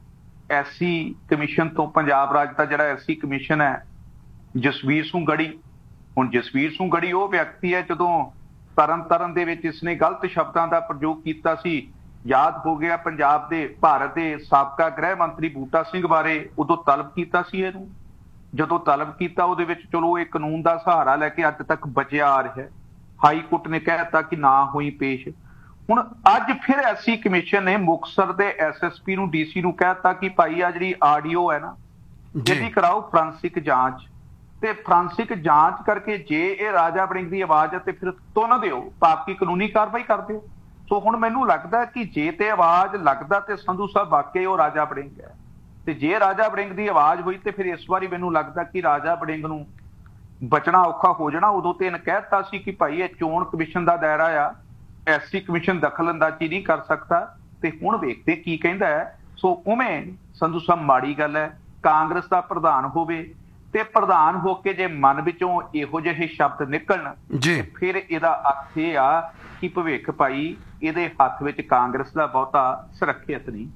ਐਸਸੀ ਕਮਿਸ਼ਨ ਤੋਂ। ਪੰਜਾਬ ਰਾਜ ਦਾ ਜਿਹੜਾ ਐਸਸੀ ਕਮਿਸ਼ਨ ਹੈ, ਜਸਵੀਰ ਸਿੰਘ ਗੜੀ। ਹੁਣ ਜਸਵੀਰ ਸਿੰਘ ਗੜੀ ਉਹ ਵਿਅਕਤੀ ਹੈ, ਜਦੋਂ ਤਰਨ ਤਾਰਨ ਦੇ ਵਿੱਚ ਇਸਨੇ ਗਲਤ ਸ਼ਬਦਾਂ ਦਾ ਪ੍ਰਯੋਗ ਕੀਤਾ ਸੀ, ਯਾਦ ਹੋ ਗਿਆ ਪੰਜਾਬ ਦੇ ਭਾਰਤ ਦੇ ਸਾਬਕਾ ਗ੍ਰਹਿ ਮੰਤਰੀ ਬੂਟਾ ਸਿੰਘ ਬਾਰੇ, ਉਦੋਂ ਤਲਬ ਕੀਤਾ ਸੀ ਇਹਨੂੰ। ਜਦੋਂ ਤਲਬ ਕੀਤਾ, ਉਹਦੇ ਵਿੱਚ ਚਲੋ ਇਹ ਕਾਨੂੰਨ ਦਾ ਸਹਾਰਾ ਲੈ ਕੇ ਅੱਜ ਤੱਕ ਬਚਿਆ ਆ ਰਿਹਾ। ਹਾਈ ਕੋਰਟ ਨੇ ਕਹਿ ਦਿੱਤਾ ਕਿ ਨਾ ਹੋਈ ਪੇਸ਼। ਹੁਣ ਅੱਜ ਫਿਰ ਐਸਸੀ ਕਮਿਸ਼ਨ ਨੇ ਮੁਕਤਸਰ ਦੇ ਐਸਐਸਪੀ ਨੂੰ, ਡੀਸੀ ਨੂੰ ਕਹਿ ਦਿੱਤਾ ਕਿ ਭਾਈ ਆ ਜਿਹੜੀ ਆਡੀਓ ਹੈ ਨਾ, ਇਹਦੀ ਕਰਾਓ ਫੋਰੈਂਸਿਕ ਜਾਂਚ। ਤੇ ਫੋਰੈਂਸਿਕ ਜਾਂਚ ਕਰਕੇ ਜੇ ਇਹ ਰਾਜਾ ਵੜਿੰਗ ਦੀ ਆਵਾਜ਼ ਹੈ ਤੇ ਫਿਰ ਤੁੰਨ ਦਿਓ, ਬਾਕੀ ਕਾਨੂੰਨੀ ਕਾਰਵਾਈ ਕਰ ਦਿਓ। ਸੋ ਹੁਣ ਮੈਨੂੰ ਲੱਗਦਾ ਕਿ ਜੇ ਤੇ ਆਵਾਜ਼ ਲੱਗਦਾ ਤੇ ਸੰਧੂ ਸਾਹਿਬ ਵਾਕਈ ਉਹ ਰਾਜਾ ਵੜਿੰਗ ਹੈ, ਤੇ ਜੇ ਰਾਜਾ ਵੜਿੰਗ ਦੀ ਆਵਾਜ਼ ਹੋਈ ਤੇ ਫਿਰ ਇਸ ਵਾਰੀ ਮੈਨੂੰ ਲੱਗਦਾ ਕਿ ਰਾਜਾ ਵੜਿੰਗ ਨੂੰ ਬਚਣਾ ਔਖਾ ਹੋ ਜਾਣਾ। ਉਦੋਂ ਤੇ ਇਹਨੇ ਕਹਿ ਦਿੱਤਾ ਸੀ ਕਿ ਭਾਈ ਇਹ ਚੋਣ ਕਮਿਸ਼ਨ ਦਾ ਦਾਇਰਾ ਆ, ਐਸਸੀ ਕਮਿਸ਼ਨ ਦਖਲ ਅੰਦਾਜ਼ੀ ਨਹੀਂ ਕਰ ਸਕਦਾ। ਤੇ ਹੁਣ ਵੇਖਦੇ ਕੀ ਕਹਿੰਦਾ ਹੈ। ਸੋ ਉਵੇਂ ਸੰਧੂ ਸਾਹਿਬ ਮਾੜੀ ਗੱਲ ਹੈ, ਕਾਂਗਰਸ ਦਾ ਪ੍ਰਧਾਨ ਹੋਵੇ ਤੇ ਪ੍ਰਧਾਨ ਹੋ ਕੇ ਜੇ ਮਨ ਵਿੱਚੋਂ ਇਹੋ ਜਿਹੇ ਸ਼ਬਦ ਨਿਕਲਣ ਜੀ, ਫਿਰ ਇਹਦਾ ਅਰਥ ਇਹ ਆ ਕਿ ਭਵਿੱਖ ਭਾਈ ਇਹਦੇ ਹੱਥ ਵਿੱਚ ਕਾਂਗਰਸ ਦਾ ਬਹੁਤਾ ਸੁਰੱਖਿਅਤ ਨਹੀਂ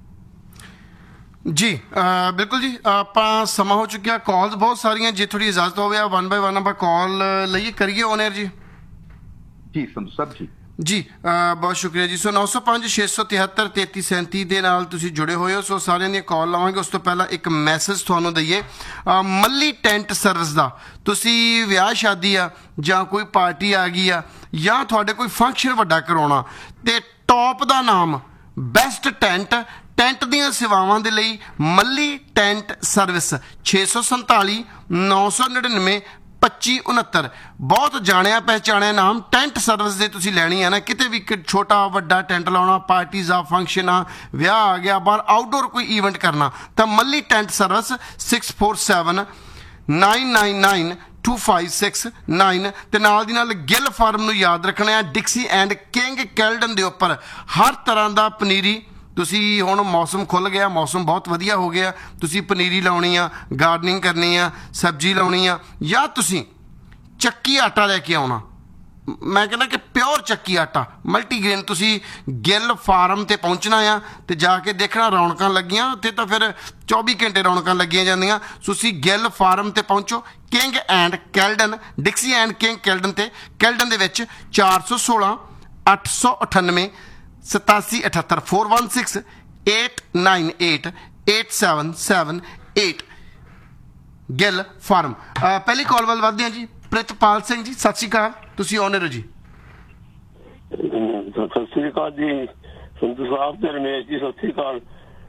ਜੀ। ਬਿਲਕੁਲ ਜੀ, ਆਪਾਂ ਸਮਾਂ ਹੋ ਚੁੱਕਿਆ, ਕਾਲਸ ਬਹੁਤ ਸਾਰੀਆਂ, ਜੇ ਥੋੜੀ ਇਜਾਜ਼ਤ ਹੋਵੇ ਵਨ ਬਾਈ ਵਨ ਆਪਾਂ ਕਾਲ ਲਈਏ, ਕਰੀਏ ਔਨ 에ਅਰ ਜੀ। ਜੀ ਸੰਧੂ ਸਾਹਿਬ ਜੀ ਜੀ ਬਹੁਤ ਸ਼ੁਕਰੀਆ ਜੀ। ਸੋ ਨੌ ਸੌ ਪੰਜ ਛੇ ਸੌ ਤਿਹੱਤਰ ਤੇਤੀ ਸੈਂਤੀ ਦੇ ਨਾਲ ਤੁਸੀਂ ਜੁੜੇ ਹੋਏ ਹੋ। ਸੋ ਸਾਰਿਆਂ ਦੀਆਂ ਕਾਲ ਲਵਾਂਗੇ। ਉਸ ਤੋਂ ਪਹਿਲਾਂ ਇੱਕ ਮੈਸੇਜ ਤੁਹਾਨੂੰ ਦਈਏ, ਮੱਲੀ ਟੈਂਟ ਸਰਵਿਸ ਦਾ। ਤੁਸੀਂ ਵਿਆਹ ਸ਼ਾਦੀ ਆ ਜਾਂ ਕੋਈ ਪਾਰਟੀ ਆ ਗਈ ਆ ਜਾਂ ਤੁਹਾਡੇ ਕੋਈ ਫੰਕਸ਼ਨ ਵੱਡਾ ਕਰਾਉਣਾ, ਤੇ ਟੌਪ ਦਾ ਨਾਮ ਬੈਸਟ ਟੈਂਟ ਟੈਂਟ ਦੀਆਂ ਸੇਵਾਵਾਂ ਦੇ ਲਈ ਮੱਲੀ ਟੈਂਟ ਸਰਵਿਸ ਛੇ ਸੌ ਸੰਤਾਲੀ ਨੌ ਸੌ ਨੜਿਨਵੇਂ ਪੱਚੀ ਉਨੱਤਰ। ਬਹੁਤ ਜਾਣਿਆ ਪਹਿਚਾਣਿਆ ਨਾਮ। ਟੈਂਟ ਸਰਵਿਸ ਦੇ ਤੁਸੀਂ ਲੈਣੀ ਹੈ ਨਾ, ਕਿਤੇ ਵੀ ਛੋਟਾ ਵੱਡਾ ਟੈਂਟ ਲਾਉਣਾ, ਪਾਰਟੀਜ਼ ਆ, ਫੰਕਸ਼ਨ ਆ, ਵਿਆਹ ਆ ਗਿਆ, ਬਾਹਰ ਆਊਟਡੋਰ ਕੋਈ ਈਵੈਂਟ ਕਰਨਾ, ਤਾਂ ਮੱਲੀ tent service six four seven nine nine nine to five six nine. ਤੇ ਨਾਲ ਦੀ ਨਾਲ ਗਿੱਲ ਫਾਰਮ ਨੂੰ ਯਾਦ ਰੱਖਣਾ ਹੈ, ਡਿਕਸੀ ਐਂਡ ਕਿੰਗ ਕੈਲਡਨ ਦੇ ਉੱਪਰ ਹਰ ਤਰ੍ਹਾਂ ਦਾ ਪਨੀਰੀ। ਤੁਸੀਂ ਹੁਣ ਮੌਸਮ ਖੁੱਲ੍ਹ ਗਿਆ, ਮੌਸਮ ਬਹੁਤ ਵਧੀਆ ਹੋ ਗਿਆ, ਤੁਸੀਂ ਪਨੀਰੀ ਲਾਉਣੀ ਆ, ਗਾਰਡਨਿੰਗ ਕਰਨੀ ਆ, ਸਬਜ਼ੀ ਲਾਉਣੀ ਆ, ਜਾਂ ਤੁਸੀਂ ਚੱਕੀ ਆਟਾ ਲੈ ਕੇ ਆਉਣਾ, ਮੈਂ ਕਹਿੰਦਾ ਕਿ ਪਿਓਰ ਚੱਕੀ ਆਟਾ ਮਲਟੀਗ੍ਰੇਨ, ਤੁਸੀਂ ਗਿੱਲ ਫਾਰਮ 'ਤੇ ਪਹੁੰਚਣਾ ਆ ਤੇ ਜਾ ਕੇ ਦੇਖਣਾ ਰੌਣਕਾਂ ਲੱਗੀਆਂ ਉੱਥੇ, ਤਾਂ ਫਿਰ ਚੌਵੀ ਘੰਟੇ ਰੌਣਕਾਂ ਲੱਗੀਆਂ ਜਾਂਦੀਆਂ। ਤੁਸੀਂ ਗਿੱਲ ਫਾਰਮ 'ਤੇ ਪਹੁੰਚੋ, king and Caledon, ਡਿਕਸੀ and king Caledon 'ਤੇ। ਕੈਲਡਨ ਦੇ ਵਿੱਚ ਚਾਰ ਸੌ ਸੋਲਾਂ ਅੱਠ ਸੌ ਅਠਾਨਵੇਂ ਸਤਾਸੀ ਅਠੱਤਰ four one six eight nine eight eight seven seven eight Gill farm. ਪਹਿਲੀ ਕਾਲ ਵੱਲ ਵੱਧਦੇ ਹਾਂ ਜੀ। ਪ੍ਰਿਤਪਾਲ ਸਿੰਘ ਜੀ, ਸਤਿ ਸ਼੍ਰੀ ਅਕਾਲ, ਤੁਸੀਂ ਆਨਰ ਹੋ ਜੀ। ਸਤਿ ਸ੍ਰੀ ਅਕਾਲ ਜੀ ਸੰਧੂ ਸਾਹਿਬ ਤੇ ਰਮੇਸ਼ ਜੀ, ਸਤਿ ਸ੍ਰੀ ਅਕਾਲ।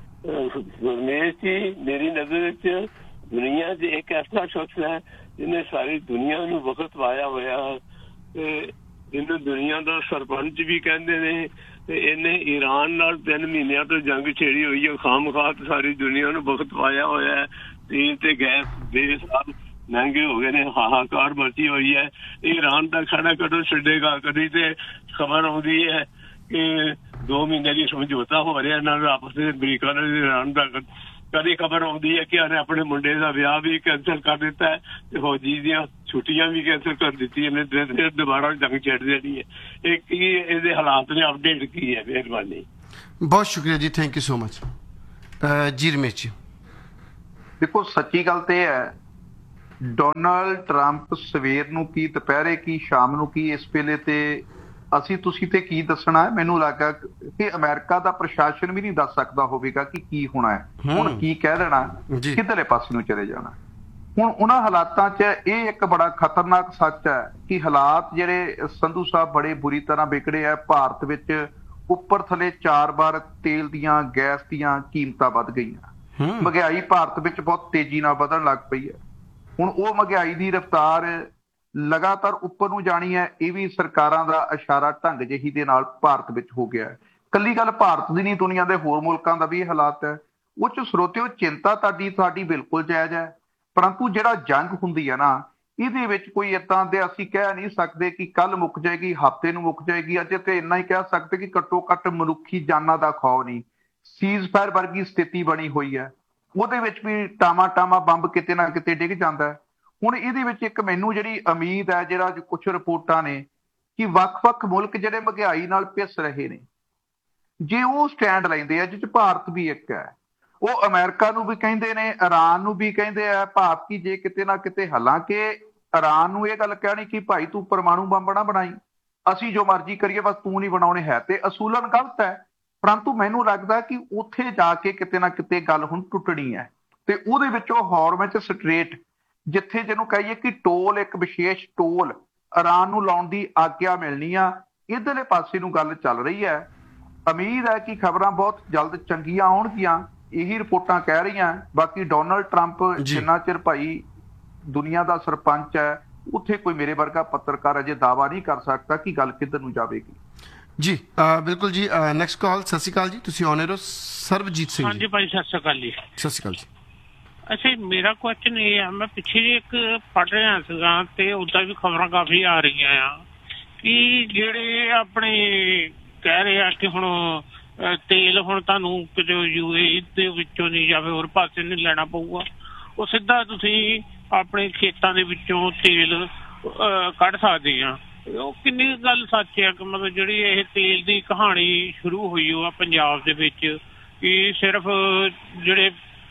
ਰਮੇਸ਼ ਜੀ, ਮੇਰੀ ਨਜ਼ਰ ਵਿੱਚ ਦੁਨੀਆ 'ਚ ਇੱਕ ਐਸਾ ਸ਼ਖਸ ਹੈ ਜਿਹਨੇ ਸਾਰੀ ਦੁਨੀਆ ਨੂੰ ਵਕਤ ਪਾਇਆ ਹੋਇਆ ਤੇ ਇਹਨੂੰ ਦੁਨੀਆ ਦਾ ਸਰਪੰਚ ਵੀ ਕਹਿੰਦੇ ਨੇ ਤੇ ਇਹਨੇ ਈਰਾਨ ਨਾਲ ਤਿੰਨ ਮਹੀਨਿਆਂ ਤੋਂ ਜੰਗ ਛੇੜੀ ਹੋਈ ਹੈ। ਖਾਮਖਾਹ ਸਾਰੀ ਦੁਨੀਆ ਨੂੰ ਵਕਤ ਪਾਇਆ ਹੋਇਆ ਹੈ। ਤੇਲ ਤੇ ਗੈਸ ਬੇਸਾਲ ਮਹਿੰਗੇ ਹੋ ਗਏ ਨੇ, ਹਾਹਾਕਾਰ ਮਚੀ ਹੋਈ ਹੈ। ਈਰਾਨ ਦਾ ਖਾਣਾ ਕਦੋਂ ਛੱਡੇਗਾ? ਕਦੀ ਤੇ ਖਬਰ ਆਉਂਦੀ ਹੈ ਕਿ ਦੋ ਮਹੀਨੇ ਦੀ ਸਮਝੌਤਾ ਹੋ ਰਿਹਾ ਇਹਨਾਂ ਦਾ ਆਪਸ ਵਿੱਚ ਅਮਰੀਕਾ ਨਾਲ ਈਰਾਨ ਦਾ। ਕਦੀ ਖਬਰ ਆਉਂਦੀ ਹੈ ਕਿ ਉਹਨੇ ਆਪਣੇ ਮੁੰਡੇ ਦਾ ਵਿਆਹ ਵੀ ਕੈਂਸਲ ਕਰ ਦਿੱਤਾ ਹੈ ਤੇ ਫੌਜੀ ਦੀਆਂ ਛੁੱਟੀਆਂ ਵੀ ਕੈਂਸਲ ਕਰ ਦਿੱਤੀਆਂ ਨੇ। ਫਿਰ ਦੁਬਾਰਾ ਜੰਗ ਛੇੜ ਦੇਣੀ ਹੈ। ਇਹ ਕੀ ਇਹਦੇ ਹਾਲਾਤ ਨੇ? ਅਪਡੇਟ ਕੀ ਹੈ? ਮਿਹਰਬਾਨੀ। ਬਹੁਤ ਸ਼ੁਕਰੀਆ ਜੀ, ਥੈਂਕ ਯੂ ਸੋ ਮਚ ਜੀ। ਰਮੇਸ਼ ਜੀ, ਦੇਖੋ ਸੱਚੀ ਗੱਲ ਤੇ ਇਹ ਹੈ, ਡੋਨਾਲਡ ਟਰੰਪ ਸਵੇਰ ਨੂੰ ਕੀ, ਦੁਪਹਿਰੇ ਕੀ, ਸ਼ਾਮ ਨੂੰ ਕੀ, ਇਸ ਵੇਲੇ ਤੇ ਅਸੀਂ ਤੁਸੀਂ ਤੇ ਕੀ ਦੱਸਣਾ ਹੈ? ਮੈਨੂੰ ਲੱਗਾ ਕਿ ਅਮਰੀਕਾ ਦਾ ਪ੍ਰਸ਼ਾਸਨ ਵੀ ਨਹੀਂ ਦੱਸ ਸਕਦਾ ਹੋਵੇਗਾ ਕਿ ਕੀ ਹੋਣਾ ਹੈ, ਹੁਣ ਕੀ ਕਹਿ ਦੇਣਾ, ਕਿੱਧਰਲੇ ਪਾਸੇ ਨੂੰ ਚਲੇ ਜਾਣਾ। ਹੁਣ ਉਹਨਾਂ ਹਾਲਾਤਾਂ 'ਚ ਇਹ ਇੱਕ ਬੜਾ ਖਤਰਨਾਕ ਸੱਚ ਹੈ ਕਿ ਹਾਲਾਤ ਜਿਹੜੇ ਸੰਧੂ ਸਾਹਿਬ ਬੜੇ ਬੁਰੀ ਤਰ੍ਹਾਂ ਵਿਗੜੇ ਆ। ਭਾਰਤ ਵਿੱਚ ਉੱਪਰ ਥੱਲੇ ਚਾਰ ਵਾਰ ਤੇਲ ਦੀਆਂ, ਗੈਸ ਦੀਆਂ ਕੀਮਤਾਂ ਵੱਧ ਗਈਆਂ। ਮਹਿੰਗਾਈ ਭਾਰਤ ਵਿੱਚ ਬਹੁਤ ਤੇਜ਼ੀ ਨਾਲ ਵਧਣ ਲੱਗ ਪਈ ਹੈ। ਹੁਣ ਉਹ ਮਹਿੰਗਾਈ ਦੀ ਰਫ਼ਤਾਰ ਲਗਾਤਾਰ ਉੱਪਰ ਨੂੰ ਜਾਣੀ ਹੈ, ਇਹ ਵੀ ਸਰਕਾਰਾਂ ਦਾ ਇਸ਼ਾਰਾ ਢੰਗ ਜਿਹੀ ਦੇ ਨਾਲ ਭਾਰਤ ਵਿੱਚ ਹੋ ਗਿਆ ਹੈ। ਕੱਲੀ ਗੱਲ ਭਾਰਤ ਦੀ ਨਹੀਂ, ਦੁਨੀਆ ਦੇ ਹੋਰ ਮੁਲਕਾਂ ਦਾ ਵੀ ਇਹ ਹਾਲਾਤ ਹੈ। ਉਹ 'ਚ ਸਰੋਤਿਓ, ਚਿੰਤਾ ਤੁਹਾਡੀ ਤੁਹਾਡੀ ਬਿਲਕੁਲ ਜਾਇਜ਼ ਹੈ, ਪਰੰਤੂ ਜਿਹੜਾ ਜੰਗ ਹੁੰਦੀ ਹੈ ਨਾ, ਇਹਦੇ ਵਿੱਚ ਕੋਈ ਏਦਾਂ ਦੇ ਅਸੀਂ ਕਹਿ ਨਹੀਂ ਸਕਦੇ ਕਿ ਕੱਲ ਮੁੱਕ ਜਾਏਗੀ, ਹਫ਼ਤੇ ਨੂੰ ਮੁੱਕ ਜਾਏਗੀ। ਅਜੇ ਤੇ ਇੰਨਾ ਹੀ ਕਹਿ ਸਕਦੇ ਕਿ ਘੱਟੋ ਘੱਟ ਮਨੁੱਖੀ ਜਾਨਾਂ ਦਾ ਖੌਅ ਨਹੀਂ। ਸੀਜ਼ ਫਾਇਰ ਵਰਗੀ ਸਥਿਤੀ ਬਣੀ ਹੋਈ ਹੈ, ਉਹਦੇ ਵਿੱਚ ਵੀ ਟਾਮਾ ਟਾਮਾ ਬੰਬ ਕਿਤੇ ਨਾ ਕਿਤੇ ਡਿੱਗ ਜਾਂਦਾ ਹੈ। ਹੁਣ ਇਹਦੇ ਵਿੱਚ ਇੱਕ ਮੈਨੂੰ ਜਿਹੜੀ ਉਮੀਦ ਹੈ, ਜਿਹੜਾ ਕੁਛ ਰਿਪੋਰਟਾਂ ਨੇ ਕਿ ਵੱਖ-ਵੱਖ ਮੁਲਕ ਜਿਹੜੇ ਮਹਿੰਗਾਈ ਨਾਲ ਪਿਸ ਰਹੇ ਨੇ, ਜੇ ਉਹ ਸਟੈਂਡ ਲੈਂਦੇ ਆ, ਜਿਸ 'ਚ ਭਾਰਤ ਵੀ ਇੱਕ ਹੈ, ਉਹ ਅਮਰੀਕਾ ਨੂੰ ਵੀ ਕਹਿੰਦੇ ਨੇ, ਈਰਾਨ ਨੂੰ ਵੀ ਕਹਿੰਦੇ ਆ, ਭਾਵ ਕਿ ਜੇ ਕਿਤੇ ਨਾ ਕਿਤੇ, ਹਾਲਾਂਕਿ ਈਰਾਨ ਨੂੰ ਇਹ ਗੱਲ ਕਹਿਣੀ ਕਿ ਭਾਈ ਤੂੰ ਪਰਮਾਣੂ ਬੰਬ ਨਾ ਬਣਾਈ, ਅਸੀਂ ਜੋ ਮਰਜ਼ੀ ਕਰੀਏ, ਬਸ ਤੂੰ ਨਹੀਂ ਬਣਾਉਣੇ, ਹੈ ਤੇ ਅਸੂਲਨ ਗਲਤ ਹੈ। ਪਰੰਤੂ ਮੈਨੂੰ ਲੱਗਦਾ ਕਿ ਉੱਥੇ ਜਾ ਕੇ ਕਿਤੇ ਨਾ ਕਿਤੇ ਗੱਲ ਹੁਣ ਟੁੱਟਣੀ ਹੈ ਤੇ ਉਹਦੇ ਵਿੱਚੋਂ ਹੌਰਮਜ਼ ਸਟ੍ਰੇਟ, ਜਿੱਥੇ ਜਿਹਨੂੰ ਕਹੀਏ ਕਿ ਟੋਲ, ਇੱਕ ਵਿਸ਼ੇਸ਼ ਟੋਲ ਈਰਾਨ ਨੂੰ ਲਾਉਣ ਦੀ ਆਗਿਆ ਮਿਲਣੀ ਆ, ਇੱਧਰਲੇ ਪਾਸੇ ਨੂੰ ਗੱਲ ਚੱਲ ਰਹੀ ਹੈ। ਉਮੀਦ ਹੈ ਕਿ ਖਬਰਾਂ ਬਹੁਤ ਜਲਦ ਚੰਗੀਆਂ ਆਉਣਗੀਆਂ, ਇਹੀ ਰਿਪੋਰਟਾਂ ਕਹਿ ਰਹੀਆਂ। ਬਾਕੀ ਡੋਨਾਲਡ ਟਰੰਪ ਜਿੰਨਾ ਚਿਰ ਭਾਈ ਦੁਨੀਆ ਦਾ ਸਰਪੰਚ ਹੈ, ਉੱਥੇ ਕੋਈ ਮੇਰੇ ਵਰਗਾ ਪੱਤਰਕਾਰ ਅਜੇ ਦਾਅਵਾ ਨਹੀਂ ਕਰ ਸਕਦਾ ਕਿ ਗੱਲ ਕਿੱਧਰ ਨੂੰ ਜਾਵੇਗੀ। ਜੀ ਬਿਲਕੁਲ ਜੀ। Next call. ਸਤਿ ਸ਼੍ਰੀ ਅਕਾਲ ਜੀ, ਤੁਸੀਂ ਆਨ 에ਅਰ ਹੋ। ਸਰਬਜੀਤ ਸਿੰਘ। ਹਾਂਜੀ ਭਾਈ, ਸਤਿ ਸ਼੍ਰੀ ਅਕਾਲ ਜੀ। ਸਤਿ ਸ਼੍ਰੀ ਅਕਾਲ ਜੀ। ਅੱਛਾ, ਮੇਰਾ ਕੁਐਸਚਨ ਇਹ ਆ, ਮੈਂ ਪਿੱਛੇ ਜਿਹੇ ਇੱਕ ਪੜ੍ਹ ਰਿਹਾ ਸੀਗਾ ਤੇ ਉੱਦਾਂ ਵੀ ਖਬਰਾਂ ਕਾਫੀ ਆ ਰਹੀਆਂ ਆ ਕਿ ਜਿਹੜੇ ਆਪਣੇ ਕਹਿ ਰਹੇ ਆ ਕਿ ਹੁਣ ਤੇਲ ਹੁਣ ਤੁਹਾਨੂੰ ਕਿਤੇ ਯੂ ਏ ਦੇ ਵਿੱਚੋਂ ਨਹੀਂ ਜਾਂ ਫਿਰ ਹੋਰ ਪਾਸੇ ਨਹੀਂ ਲੈਣਾ ਪਊਗਾ, ਉਹ ਸਿੱਧਾ ਤੁਸੀਂ ਆਪਣੇ ਖੇਤਾਂ ਦੇ ਵਿੱਚੋਂ ਤੇਲ ਕੱਢ ਸਕਦੇ ਆ। ਉਹ ਕਿੰਨੀ ਗੱਲ ਸੱਚ ਹੈ ਕਿ ਮਤਲਬ ਜਿਹੜੀ ਇਹ ਤੇਲ ਦੀ ਕਹਾਣੀ ਸ਼ੁਰੂ ਹੋਈ ਉਹ ਆ ਪੰਜਾਬ ਦੇ ਵਿੱਚ ਕਿ ਸਿਰਫ ਜਿਹੜੇ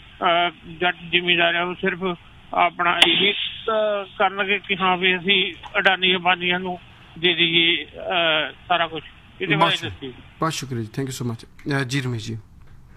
ਜੱਟ ਜ਼ਿਮੀਂਦਾਰ ਆ ਉਹ ਸਿਰਫ ਆਪਣਾ ਇਹ ਕਰਨਗੇ ਕਿ ਹਾਂ ਵੀ ਅਸੀਂ ਅਡਾਨੀ ਅੰਬਾਨੀਆਂ ਨੂੰ ਦੇ ਦੇਈਏ ਸਾਰਾ ਕੁਛ। ਇਹਦੇ ਬਾਰੇ ਦੱਸੀ। ਬਹੁਤ ਸ਼ੁਕਰੀਆ ਜੀ, ਥੈਂਕ ਯੂ ਸੋ ਮਚ ਜੀ। ਰਮੇਸ਼ ਜੀ,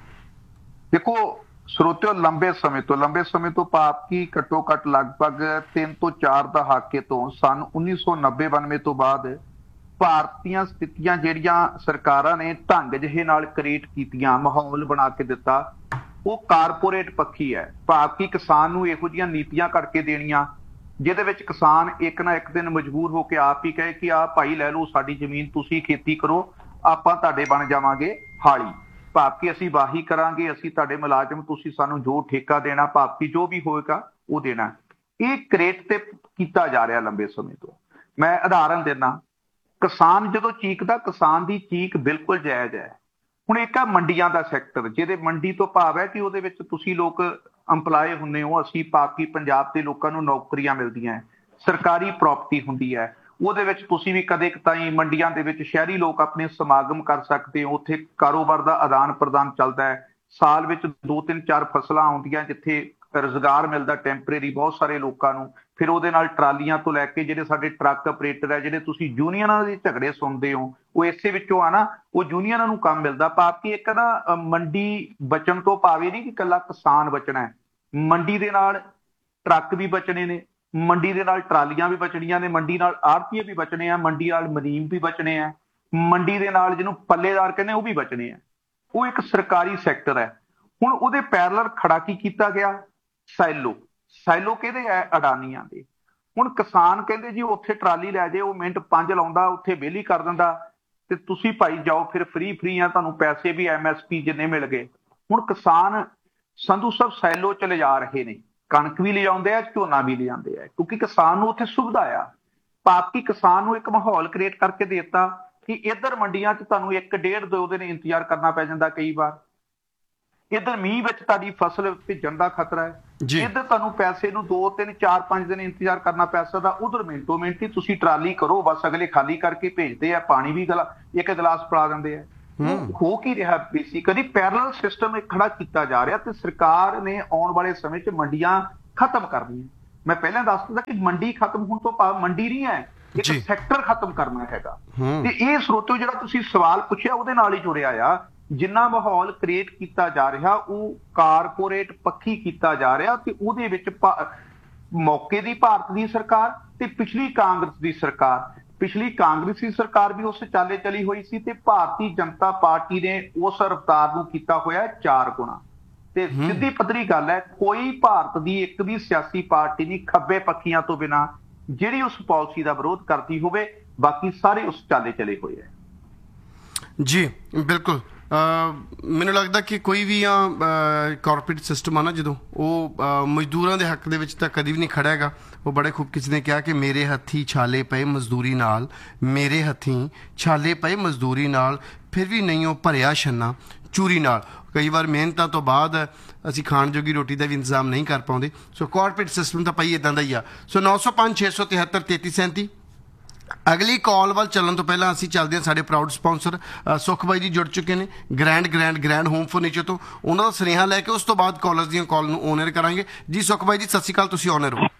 ਦੇਖੋ ਸਰੋਤਿਓ, ਲੰਬੇ ਸਮੇਂ ਤੋਂ ਲੰਬੇ ਸਮੇਂ ਤੋਂ ਭਾਵ ਕਿ ਘੱਟੋ ਘੱਟ ਲਗਭਗ ਤਿੰਨ ਤੋਂ ਚਾਰ ਦਹਾਕੇ ਤੋਂ ਸੰਨ ਉੱਨੀ ਸੌ ਨੱਬੇ ਬਾਨਵੇਂ ਤੋਂ ਬਾਅਦ ਭਾਰਤ ਦੀਆਂ ਸਥਿਤੀਆਂ ਜਿਹੜੀਆਂ ਸਰਕਾਰਾਂ ਨੇ ਢੰਗ ਜਿਹੇ ਨਾਲ ਕ੍ਰੀਏਟ ਕੀਤੀਆਂ, ਮਾਹੌਲ ਬਣਾ ਕੇ ਦਿੱਤਾ, ਉਹ ਕਾਰਪੋਰੇਟ ਪੱਖੀ ਹੈ। ਭਾਵ ਕਿ ਕਿਸਾਨ ਨੂੰ ਇਹੋ ਜਿਹੀਆਂ ਨੀਤੀਆਂ ਕਰਕੇ ਦੇਣੀਆਂ ਜਿਹਦੇ ਵਿੱਚ ਕਿਸਾਨ ਇੱਕ ਨਾ ਇੱਕ ਦਿਨ ਮਜਬੂਰ ਹੋ ਕੇ ਆਪ ਹੀ ਕਹੇ ਕਿ ਆਹ ਭਾਈ ਲੈ ਲਓ ਸਾਡੀ ਜ਼ਮੀਨ, ਤੁਸੀਂ ਖੇਤੀ ਕਰੋ, ਆਪਾਂ ਤੁਹਾਡੇ ਬਣ ਜਾਵਾਂਗੇ ਹਾਲੀ, ਭਾਵ ਕਿ ਅਸੀਂ ਵਾਹੀ ਕਰਾਂਗੇ, ਅਸੀਂ ਤੁਹਾਡੇ ਮੁਲਾਜ਼ਮ, ਤੁਸੀਂ ਸਾਨੂੰ ਜੋ ਠੇਕਾ ਦੇਣਾ, ਭਾਵ ਕਿ ਜੋ ਵੀ ਹੋਏਗਾ ਉਹ ਦੇਣਾ। ਇਹ ਕ੍ਰੀਏਟ ਤੇ ਕੀਤਾ ਜਾ ਰਿਹਾ ਲੰਬੇ ਸਮੇਂ ਤੋਂ। ਮੈਂ ਉਦਾਹਰਨ ਦਿੰਦਾ, ਕਿਸਾਨ ਜਦੋਂ ਚੀਕਦਾ, ਕਿਸਾਨ ਦੀ ਚੀਕ ਬਿਲਕੁਲ ਜਾਇਜ਼ ਹੈ। ਹੁਣ ਇੱਕ ਆ ਮੰਡੀਆਂ ਦਾ ਸੈਕਟਰ, ਜਿਹਦੇ ਮੰਡੀ ਤੋਂ ਭਾਵ ਹੈ ਕਿ ਉਹਦੇ ਵਿੱਚ ਤੁਸੀਂ ਲੋਕ ਅੰਪਲਾਏ ਹੁੰਦੇ ਹੋ, ਅਸੀਂ ਭਾਵ ਕਿ ਪੰਜਾਬ ਦੇ ਲੋਕਾਂ ਨੂੰ ਨੌਕਰੀਆਂ ਮਿਲਦੀਆਂ ਹੈ, ਸਰਕਾਰੀ ਪ੍ਰਾਪਰਟੀ ਹੁੰਦੀ ਹੈ, ਉਹਦੇ ਵਿੱਚ ਤੁਸੀਂ ਵੀ ਕਦੇ ਤਾਈਂ ਮੰਡੀਆਂ ਦੇ ਵਿੱਚ ਸ਼ਹਿਰੀ ਲੋਕ ਆਪਣੇ ਸਮਾਗਮ ਕਰ ਸਕਦੇ ਹੋ, ਉੱਥੇ ਕਾਰੋਬਾਰ ਦਾ ਆਦਾਨ ਪ੍ਰਦਾਨ ਚੱਲਦਾ ਹੈ। ਸਾਲ ਵਿੱਚ ਦੋ ਤਿੰਨ ਚਾਰ ਫਸਲਾਂ ਆਉਂਦੀਆਂ ਜਿੱਥੇ ਰੁਜ਼ਗਾਰ ਮਿਲਦਾ ਟੈਂਪਰੇਰੀ ਬਹੁਤ ਸਾਰੇ ਲੋਕਾਂ ਨੂੰ। ਫਿਰ ਉਹਦੇ ਨਾਲ ਟਰਾਲੀਆਂ ਤੋਂ ਲੈ ਕੇ ਜਿਹੜੇ ਸਾਡੇ ਟਰੱਕ ਆਪਰੇਟਰ ਹੈ, ਜਿਹੜੇ ਤੁਸੀਂ ਯੂਨੀਅਨਾਂ ਦੇ ਝਗੜੇ ਸੁਣਦੇ ਹੋ, ਉਹ ਇਸੇ ਵਿੱਚੋਂ ਆ ਨਾ, ਉਹ ਯੂਨੀਅਨਾਂ ਨੂੰ ਕੰਮ ਮਿਲਦਾ। ਭਾਵ ਕਿ ਇੱਕ ਨਾ ਮੰਡੀ ਬਚਣ ਤੋਂ ਭਾਵੇਂ ਨਹੀਂ ਕਿ ਇਕੱਲਾ ਕਿਸਾਨ ਬਚਣਾ ਹੈ, ਮੰਡੀ ਦੇ ਨਾਲ ਟਰੱਕ ਵੀ ਬਚਣੇ ਨੇ, ਮੰਡੀ ਦੇ ਨਾਲ ਟਰਾਲੀਆਂ ਵੀ ਬਚਣੀਆਂ ਨੇ, ਮੰਡੀ ਨਾਲ ਆੜ੍ਹਤੀਏ ਵੀ ਬਚਣੇ ਆ, ਮੰਡੀ ਨਾਲ ਮੁਨੀਮ ਵੀ ਬਚਣੇ ਆ। ਮੰਡੀ ਦੇ ਨਾਲ ਜਿਹਨੂੰ ਪੱਲੇਦਾਰ ਕਹਿੰਦੇ ਉਹ ਵੀ ਬਚਣੇ ਆ। ਉਹ ਇੱਕ ਸਰਕਾਰੀ ਸੈਕਟਰ ਹੈ। ਹੁਣ ਉਹਦੇ ਪੈਰਲਲ ਖੜਾ ਕੀ ਕੀਤਾ ਗਿਆ? ਸਾਇਲੋ। ਸਾਇਲੋ ਕਿਹਦੇ ਹੈ? ਅਡਾਨੀਆਂ ਦੇ। ਹੁਣ ਕਿਸਾਨ ਕਹਿੰਦੇ ਜੀ ਉੱਥੇ ਟਰਾਲੀ ਲੈ ਜਾਏ, ਉਹ ਮਿੰਟ ਪੰਜ ਲਾਉਂਦਾ, ਉੱਥੇ ਵਿਹਲੀ ਕਰ ਦਿੰਦਾ, ਤੇ ਤੁਸੀਂ ਭਾਈ ਜਾਓ ਫਿਰ ਫ੍ਰੀ ਫ੍ਰੀ ਆ, ਤੁਹਾਨੂੰ ਪੈਸੇ ਵੀ ਐਮ ਐਸ ਪੀ ਜਿੰਨੇ ਮਿਲ ਗਏ। ਹੁਣ ਕਿਸਾਨ ਸੰਧੂ ਸਾਹਿਬ ਸਾਇਲੋ ਚ ਲਿਜਾ ਰਹੇ ਨੇ, ਕਣਕ ਵੀ ਲਿਜਾਉਂਦੇ ਆ, ਝੋਨਾ ਵੀ ਲਿਜਾਂਦੇ ਆ, ਕਿਉਂਕਿ ਕਿਸਾਨ ਨੂੰ ਉੱਥੇ ਸੁਵਿਧਾ ਆ। ਭਾਰਤੀ ਕਿਸਾਨ ਨੂੰ ਇੱਕ ਮਾਹੌਲ ਕ੍ਰੀਏਟ ਕਰਕੇ ਦੇ ਦਿੱਤਾ ਕਿ ਇੱਧਰ ਮੰਡੀਆਂ 'ਚ ਤੁਹਾਨੂੰ ਇੱਕ ਡੇਢ ਦੋ ਦਿਨ ਇੰਤਜ਼ਾਰ ਕਰਨਾ ਪੈ ਜਾਂਦਾ ਕਈ ਵਾਰ। ਇੱਧਰ ਮੀਂਹ ਵਿੱਚ ਤੁਹਾਡੀ ਫਸਲ ਭਿੱਜਣ ਦਾ ਖਤਰਾ ਹੈ, ਇੱਧਰ ਤੁਹਾਨੂੰ ਪੈਸੇ ਨੂੰ ਦੋ ਤਿੰਨ ਚਾਰ ਪੰਜ ਦਿਨ ਇੰਤਜ਼ਾਰ ਕਰਨਾ ਪੈ ਸਕਦਾ। ਉਧਰ ਮਿੰਟੋ ਮਿੰਟ ਹੀ ਤੁਸੀਂ ਟਰਾਲੀ ਕਰੋ, ਬਸ ਅਗਲੇ ਖਾਲੀ ਕਰਕੇ ਭੇਜਦੇ ਆ, ਪਾਣੀ ਵੀ ਗਲਾ ਇੱਕ ਗਲਾਸ ਪਿਲਾ ਦਿੰਦੇ ਆ। ਹੋ ਕੀ ਰਿਹਾ? ਬੇਸਿਕਲੀ ਪੈਰਲਲ ਸਿਸਟਮ ਖੜਾ ਕੀਤਾ ਜਾ ਰਿਹਾ, ਤੇ ਸਰਕਾਰ ਨੇ ਆਉਣ ਵਾਲੇ ਸਮੇਂ 'ਚ ਮੰਡੀਆਂ ਖਤਮ ਕਰਨੀਆਂ। ਮੈਂ ਪਹਿਲਾਂ ਦੱਸ ਦਿੱਤਾ ਕਿ ਮੰਡੀ ਖਤਮ ਹੋਣ ਤੋਂ ਭਾਵ ਮੰਡੀ ਨਹੀਂ ਹੈ, ਇੱਕ ਸੈਕਟਰ ਖਤਮ ਕਰਨਾ ਹੈਗਾ। ਤੇ ਇਹ ਸਰੋਤੋ ਜਿਹੜਾ ਤੁਸੀਂ ਸਵਾਲ ਪੁੱਛਿਆ ਉਹਦੇ ਨਾਲ ਹੀ ਜੁੜਿਆ ਆ। ਜਿੰਨਾ ਮਾਹੌਲ ਕ੍ਰੀਏਟ ਕੀਤਾ ਜਾ ਰਿਹਾ ਉਹ ਕਾਰਪੋਰੇਟ ਪੱਖੀ ਕੀਤਾ ਜਾ ਰਿਹਾ, ਤੇ ਉਹਦੇ ਵਿੱਚ ਮੌਕੇ ਦੀ ਭਾਰਤ ਦੀ ਸਰਕਾਰ ਤੇ ਪਿਛਲੀ ਕਾਂਗਰਸ ਦੀ ਸਰਕਾਰ, ਪਿਛਲੀ ਕਾਂਗਰਸੀ ਸਰਕਾਰ ਵੀ ਉਸ ਚਾਲੇ ਚਲੀ ਹੋਈ ਸੀ, ਤੇ ਭਾਰਤੀ ਜਨਤਾ ਪਾਰਟੀ ਨੇ ਉਸ ਰਫਤਾਰ ਨੂੰ ਕੀਤਾ ਹੋਇਆ ਚਾਰ ਗੁਣਾ। ਤੇ ਸਿੱਧੀ ਪੱਧਰੀ ਗੱਲ ਹੈ, ਕੋਈ ਭਾਰਤ ਦੀ ਇੱਕ ਵੀ ਸਿਆਸੀ ਪਾਰਟੀ ਨਹੀਂ ਖੱਬੇ ਪੱਖੀਆਂ ਤੋਂ ਬਿਨਾਂ ਜਿਹੜੀ ਉਸ ਪਾਲਿਸੀ ਦਾ ਵਿਰੋਧ ਕਰਦੀ ਹੋਵੇ। ਬਾਕੀ ਸਾਰੇ ਉਸ ਚਾਲੇ ਚਲੇ ਹੋਏ ਹੈ। ਜੀ ਬਿਲਕੁਲ। ਮੈਨੂੰ ਲੱਗਦਾ ਕਿ ਕੋਈ ਵੀ ਆ ਕਾਰਪੋਰੇਟ ਸਿਸਟਮ ਆ ਨਾ, ਜਦੋਂ ਉਹ ਮਜ਼ਦੂਰਾਂ ਦੇ ਹੱਕ ਦੇ ਵਿੱਚ ਤਾਂ ਕਦੀ ਵੀ ਨਹੀਂ ਖੜਾ ਹੈਗਾ। ਉਹ ਬੜੇ ਖੂਬ ਕਿਸੇ ਨੇ ਕਿਹਾ ਕਿ ਮੇਰੇ ਹੱਥੀਂ ਛਾਲੇ ਪਏ ਮਜ਼ਦੂਰੀ ਨਾਲ, ਮੇਰੇ ਹੱਥੀਂ ਛਾਲੇ ਪਏ ਮਜ਼ਦੂਰੀ ਨਾਲ, ਫਿਰ ਵੀ ਨਹੀਂ ਉਹ ਭਰਿਆ ਛੰਨਾ ਚੂਰੀ ਨਾਲ। ਕਈ ਵਾਰ ਮਿਹਨਤਾਂ ਤੋਂ ਬਾਅਦ ਅਸੀਂ ਖਾਣ ਜੋਗੀ ਰੋਟੀ ਦਾ ਵੀ ਇੰਤਜ਼ਾਮ ਨਹੀਂ ਕਰ ਪਾਉਂਦੇ। ਸੋ ਕਾਰਪੋਰੇਟ ਸਿਸਟਮ ਤਾਂ ਪਈ ਇੱਦਾਂ ਦਾ ਹੀ ਆ। ਸੋ ਨੌ ਸੌ ਪੰਜ ਛੇ ਸੌ ਤਿਹੱਤਰ ਤੇਤੀ ਸੈਂਤੀ। ਅਗਲੀ ਕਾਲ ਵੱਲ ਚੱਲਣ ਤੋਂ ਪਹਿਲਾਂ ਅਸੀਂ ਚੱਲਦੇ ਹਾਂ, ਸਾਡੇ ਪ੍ਰਾਊਡ ਸਪਾਂਸਰ ਸੁਖ ਬਾਈ ਜੀ ਜੁੜ ਚੁੱਕੇ ਨੇ grand grand grand home furniture ਤੋਂ। ਉਹਨਾਂ ਦਾ ਸੁਨੇਹਾ ਲੈ ਕੇ ਉਸ ਤੋਂ ਬਾਅਦ ਕਾਲਰਸ ਦੀਆਂ ਕਾਲ ਨੂੰ ਔਨ 에ਅਰ ਕਰਾਂਗੇ। ਜੀ ਸੁਖ ਬਾਈ ਜੀ ਸਤਿ ਸ਼੍ਰੀ ਅਕਾਲ, ਤੁਸੀਂ ਔਨ 에ਅਰ ਹੋ।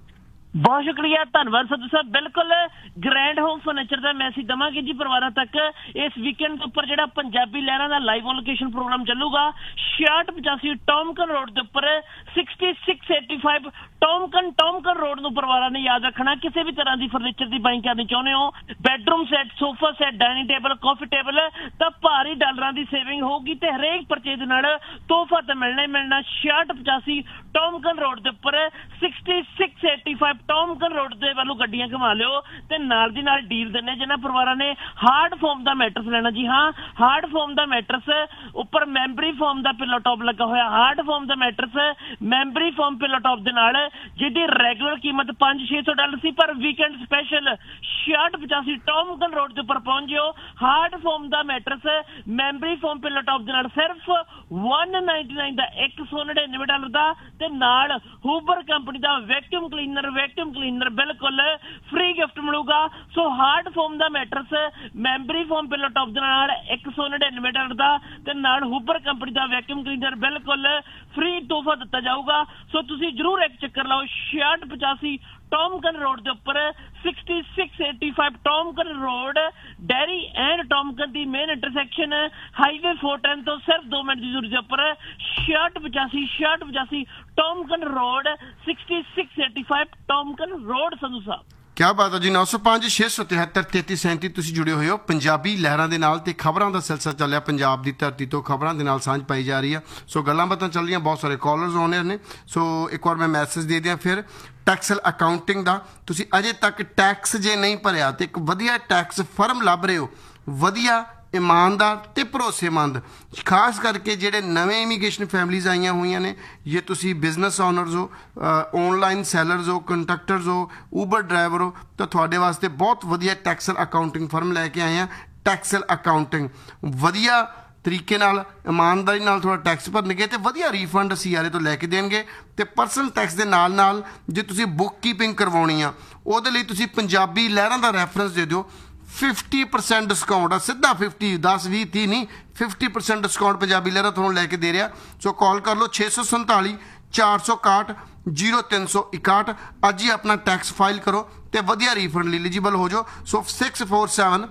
ਬਹੁਤ ਸ਼ੁਕਰੀਆ, ਧੰਨਵਾਦ ਸੰਧੂ ਸਾਹਿਬ। ਬਿਲਕੁਲ ਗ੍ਰੈਂਡ ਹੋਮ ਫਰਨੀਚਰ ਦਾ ਮੈਸੇਜ ਦੇਵਾਂਗੇ ਜੀ ਪਰਿਵਾਰਾਂ ਤੱਕ। ਇਸ ਵੀਕਐਂਡ ਦੇ ਉੱਪਰ ਜਿਹੜਾ ਪੰਜਾਬੀ ਲਹਿਰਾਂ ਦਾ ਲਾਈਵ ਔਨ ਲੋਕੇਸ਼ਨ ਪ੍ਰੋਗਰਾਮ ਚੱਲੂਗਾ ਛਿਆਹਠ ਪਚਾਸੀ ਟੌਮਕਨ ਰੋਡ ਦੇ ਉੱਪਰ, sixty six eighty five ਟੌਮਕਨ ਟੌਮਕਨ road ਨੂੰ ਪਰਿਵਾਰਾਂ ਨੇ ਯਾਦ ਰੱਖਣਾ। ਕਿਸੇ ਵੀ ਤਰ੍ਹਾਂ ਦੀ ਫਰਨੀਚਰ ਦੀ ਬਾਈਂਗ ਕਰਨੀ ਚਾਹੁੰਦੇ ਹੋ, bedroom set, sofa set, dining table, ਕਾਫੀ ਟੇਬਲ, ਤਾਂ ਭਾਰੀ ਡਾਲਰਾਂ ਦੀ ਸੇਵਿੰਗ ਹੋਊਗੀ ਤੇ ਹਰੇਕ ਪਰਚੇਜ ਦੇ ਨਾਲ ਤੋਹਫਾ ਤਾਂ ਮਿਲਣਾ ਹੀ ਮਿਲਣਾ। ਛਿਆਹਠ ਪਚਾਸੀ ਟੌਮਕਨ ਰੋਡ ਦੇ ਉੱਪਰ, sixty six eighty five ਟੌਮਕਨ road ਦੇ ਵੱਲੋਂ ਗੱਡੀਆਂ ਘੁਮਾ ਲਿਓ ਤੇ ਨਾਲ ਦੀ ਨਾਲ ਡੀਲ ਦਿੰਦੇ ਜਿਹਨਾਂ ਪਰਿਵਾਰਾਂ ਨੇ ਹਾਰਡ ਫੋਮ ਦਾ ਮੈਟਰਸ ਲੈਣਾ। ਜੀ ਹਾਂ, ਹਾਰਡ ਫੋਮ ਦਾ ਮੈਟਰਸ ਉੱਪਰ ਮੈਂਬਰੀ ਫੋਮ ਦਾ ਪਿੱਲੋ ਟੌਪ ਲੱਗਾ ਹੋਇਆ। ਹਾਰਡ ਫੋਮ ਦਾ matters memory form pillow top ਦੇ ਨਾਲ, ਜਿਹਦੀ ਰੈਗੂਲਰ ਕੀਮਤ ਪੰਜ ਛੇ ਸੌ ਡਾਲਰ ਸੀ, ਪਰ ਵੀਕਐਂਡ ਸਪੈਸ਼ਲ ਛਿਆਹਠ ਪਚਾਸੀ ਟੌਮਕਨ ਰੋਡ ਦੇ ਉੱਪਰ ਪਹੁੰਚ ਜਿਓ। ਹਾਰਡ ਫੋਮ ਦਾ matters memory form pillow top ਦੇ ਨਾਲ ਸਿਰਫ ਇੱਕ ਨਾਈਨਟੀ ਨਾਈਨ ਦਾ, ਇੱਕ ਸੌ ਨੜਿਨਵੇਂ ਡਾਲਰ ਦਾ, ਤੇ ਨਾਲ ਹੂਬਰ ਕੰਪਨੀ ਦਾ ਵੈਕਿਊਮ ਕਲੀਨਰ ਵੈਕਿਊਮ ਕਲੀਨਰ ਬਿਲਕੁਲ ਫ੍ਰੀ ਗਿਫਟ ਮਿਲੂਗਾ। ਸੋ ਹਾਰਡ ਫੋਮ ਦਾ matters memory form pillow top ਦੇ ਨਾਲ ਇੱਕ ਸੌ ਨੜਿਨਵੇਂ ਡਾਲਰ ਦਾ, ਤੇ ਨਾਲ ਹੂਬਰ ਕੰਪਨੀ ਦਾ ਵੈਕਿਊਮ ਕਲੀਨਰ ਬਿਲਕੁਲ ਫ੍ਰੀ ਤੋਹਫਾ ਦਿੱਤਾ ਜਾਊਗਾ। ਸੋ ਤੁਸੀਂ ਜਰੂਰ ਇੱਕ ਚੱਕਰ ਲਾਓ ਛਿਆਹਠ ਪਚਾਸੀ ਟੌਮਕਨ ਰੋਡ ਦੇ ਉੱਪਰ, sixty six eighty five ਟੌਮਕਨ road, dairy and ਟੌਮਕਨ the main intersection highway four ten ਤੋਂ ਸਿਰਫ ਦੋ ਮਿੰਟ ਦੀ ਦੂਰੀ ਦੇ ਉੱਪਰ, ਛਿਆਹਠ ਪਚਾਸੀ ਛਿਆਹਠ ਪਚਾਸੀ ਟੌਮਕਨ road, sixty six eighty five ਟੌਮਕਨ road. Sandhu ਸਾਹਿਬ ਕਿਆ ਬਾਤ ਹੈ ਜੀ। ਨੌ ਸੌ ਪੰਜ ਛੇ ਸੌ ਤਿਹੱਤਰ ਤੇਤੀ ਸੈਂਤੀ ਤੁਸੀਂ ਜੁੜੇ ਹੋਏ ਹੋ ਪੰਜਾਬੀ ਲਹਿਰਾਂ ਦੇ ਨਾਲ, ਤੇ ਖਬਰਾਂ ਦਾ ਸਿਲਸਿਲਾ ਚੱਲਿਆ। ਪੰਜਾਬ ਦੀ ਧਰਤੀ ਤੋਂ ਖਬਰਾਂ ਦੇ ਨਾਲ ਸਾਂਝ ਪਾਈ ਜਾ ਰਹੀ ਆ। ਸੋ ਗੱਲਾਂ ਬਾਤਾਂ ਚੱਲ ਰਹੀਆਂ, ਬਹੁਤ ਸਾਰੇ ਕਾਲਰਸ ਆਉਣ ਨੇ। ਸੋ ਇੱਕ ਵਾਰ ਮੈਂ ਮੈਸੇਜ ਦੇ ਦਿਆਂ ਫਿਰ, ਟੈਕਸਲ ਅਕਾਊਂਟਿੰਗ ਦਾ ਤੁਸੀਂ ਅਜੇ ਤੱਕ ਟੈਕਸ ਜੇ ਨਹੀਂ ਭਰਿਆ ਤੇ ਇੱਕ ਵਧੀਆ ਟੈਕਸ ਫਰਮ ਲੱਭ ਰਹੇ ਹੋ, ਵਧੀਆ ਇਮਾਨਦਾਰ ਤੇ ਭਰੋਸੇਮੰਦ, ਖਾਸ ਕਰਕੇ ਜਿਹੜੇ ਨਵੇਂ ਇਮੀਗ੍ਰੇਸ਼ਨ ਫੈਮਲੀਜ਼ ਆਈਆਂ ਹੋਈਆਂ ਨੇ, ਜੇ ਤੁਸੀਂ ਬਿਜ਼ਨਸ ਓਨਰਸ ਹੋ, ਆਨਲਾਈਨ ਸੈਲਰਸ ਹੋ, ਕੰਟਰੈਕਟਰਸ ਹੋ, ਊਬਰ ਡਰਾਈਵਰ ਹੋ, ਤਾਂ ਤੁਹਾਡੇ ਵਾਸਤੇ ਬਹੁਤ ਵਧੀਆ ਟੈਕਸਲ ਅਕਾਊਂਟਿੰਗ ਫਰਮ ਲੈ ਕੇ ਆਏ ਆ। ਟੈਕਸਲ ਅਕਾਊਂਟਿੰਗ ਵਧੀਆ ਤਰੀਕੇ ਨਾਲ ਇਮਾਨਦਾਰੀ ਨਾਲ ਥੋੜ੍ਹਾ ਟੈਕਸ ਭਰਨਗੇ ਤੇ ਵਧੀਆ ਰੀਫੰਡ ਸੀ ਆਰ ਏ ਤੋਂ ਲੈ ਕੇ ਦੇਣਗੇ। ਤੇ ਪਰਸਨਲ ਟੈਕਸ ਦੇ ਨਾਲ ਨਾਲ ਜੇ ਤੁਸੀਂ ਬੁੱਕ ਕੀਪਿੰਗ ਕਰਵਾਉਣੀ ਆ, ਉਹਦੇ ਲਈ ਤੁਸੀਂ ਪੰਜਾਬੀ ਲਹਿਰਾਂ ਦਾ ਰੈਫਰੈਂਸ ਦੇ ਦਿਓ। ਫਿਫਟੀ ਪਰਸੈਂਟ ਡਿਸਕਾਊਂਟ ਆ, ਸਿੱਧਾ ਫਿਫਟੀ, ਦਸ ਵੀਹ ਤੀਹ ਨਹੀਂ, ਫਿਫਟੀ ਪਰਸੈਂਟ ਡਿਸਕਾਊਂਟ ਪੰਜਾਬੀ ਲਹਿਰਾਂ ਤੁਹਾਨੂੰ ਲੈ ਕੇ ਦੇ ਰਿਹਾ। ਸੋ ਕਾਲ ਕਰ ਲਓ ਛੇ ਸੌ ਸੰਤਾਲੀ ਚਾਰ ਸੌ ਇਕਾਹਠ ਜੀਰੋ ਤਿੰਨ ਸੌ ਇਕਾਹਠ। ਅੱਜ ਹੀ ਆਪਣਾ ਟੈਕਸ ਫਾਈਲ ਕਰੋ ਤੇ ਵਧੀਆ ਰੀਫੰਡ ਲਈ ਐਲੀਜੀਬਲ ਹੋ ਜਾਓ। ਸੋ six four seven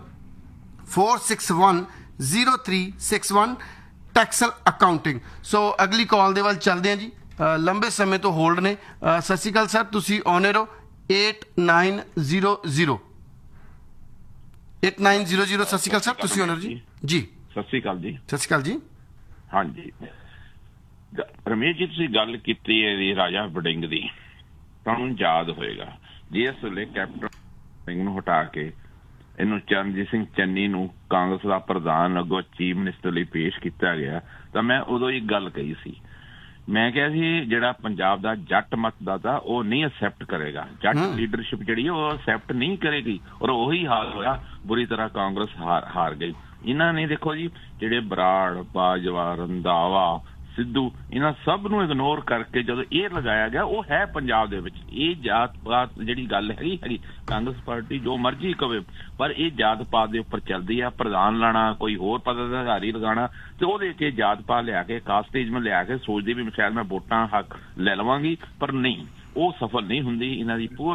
four six one zero three six one ਟੈਕਸਲ accounting. ਸੋ ਅਗਲੀ ਕਾਲ ਦੇ ਵੱਲ ਚੱਲਦੇ ਹਾਂ ਜੀ। ਲੰਬੇ ਸਮੇਂ ਤੋਂ ਹੋਲਡ ਨੇ। ਸਤਿ ਸ਼੍ਰੀ ਅਕਾਲ ਸਰ, ਤੁਸੀਂ ਔਨ 에ਅਰ ਹੋ eight nine zero zero. Eight nine zero zero ਸਤਿ ਸ਼੍ਰੀ ਅਕਾਲ ਸਰ, ਤੁਸੀਂ ਓਨਰ ਜੀ? ਜੀ ਸਤਿ ਸ਼੍ਰੀ ਅਕਾਲ ਜੀ। ਸਤਿ ਸ਼੍ਰੀ ਅਕਾਲ ਜੀ। ਹਾਂਜੀ ਰਮੇਸ਼ ਜੀ, ਤੁਸੀਂ ਗੱਲ ਕੀਤੀ ਹੈ ਜੀ ਰਾਜਾ ਵੜਿੰਗ ਦੀ। ਤੁਹਾਨੂੰ ਯਾਦ ਹੋਏਗਾ ਜਿਸ ਵੇਲੇ ਕੈਪਟਨ ਸਿੰਘ ਨੂੰ ਹਟਾ ਕੇ ਇਹਨੂੰ ਚਰਨਜੀਤ ਸਿੰਘ ਚੰਨੀ ਨੂੰ ਕਾਂਗਰਸ ਦਾ ਪ੍ਰਧਾਨ ਅੱਗੋਂ ਚੀਫ ਮਿਨਿਸਟਰ ਲਈ ਪੇਸ਼ ਕੀਤਾ ਗਿਆ, ਤਾਂ ਮੈਂ ਉਦੋਂ ਇੱਕ ਗੱਲ ਕਹੀ ਸੀ। ਮੈਂ ਕਿਹਾ ਸੀ ਜਿਹੜਾ ਪੰਜਾਬ ਦਾ ਜੱਟ ਮਤਦਾਤਾ ਉਹ ਨਹੀਂ ਅਕਸੈਪਟ ਕਰੇਗਾ, ਜੱਟ ਲੀਡਰਸ਼ਿਪ ਜਿਹੜੀ ਉਹ ਅਕਸੈਪਟ ਨਹੀਂ ਕਰੇਗੀ, ਔਰ ਉਹੀ ਹਾਲ ਹੋਇਆ। ਬੁਰੀ ਤਰ੍ਹਾਂ ਕਾਂਗਰਸ ਹਾਰ ਹਾਰ ਗਈ। ਇਹਨਾਂ ਨੇ ਦੇਖੋ ਜੀ ਜਿਹੜੇ ਬਰਾੜ, ਬਾਜਵਾ, ਰੰਧਾਵਾ, ਸਿੱਧੂ, ਇਹਨਾਂ ਸਭ ਨੂੰ ਇਗਨੋਰ ਕਰਕੇ ਜਦੋਂ ਇਹ ਲਗਾਇਆ ਗਿਆ, ਉਹ ਹੈ ਪੰਜਾਬ ਦੇ ਵਿੱਚ ਇਹ ਜਾਤ ਪਾਤ ਜਿਹੜੀ ਗੱਲ ਹੈਗੀ ਹੈਗੀ ਕਾਂਗਰਸ ਪਾਰਟੀ ਜੋ ਮਰਜ਼ੀ ਕਵੇ, ਪਰ ਇਹ ਜਾਤ ਪਾਤ ਦੇ ਉੱਪਰ ਚੱਲਦੀ ਆ। ਪ੍ਰਧਾਨ ਲਾਣਾ, ਕੋਈ ਹੋਰ ਪਦਾਧਿਕਾਰੀ ਲਗਾਉਣਾ, ਤੇ ਉਹਦੇ ਚ ਜਾਤ ਪਾਤ ਲਿਆ ਕੇ ਕਾਸਟੇਜਮ ਲਿਆ ਕੇ ਸੋਚਦੀ ਵੀ ਸ਼ਾਇਦ ਮੈਂ ਵੋਟਾਂ ਹੱਕ ਲੈ ਲਵਾਂਗੀ, ਪਰ ਨਹੀਂ, ਉਹ ਸਫਲ ਨਹੀਂ ਹੁੰਦੀ। ਇਹਨਾਂ ਦੀ ਪੂਰੀ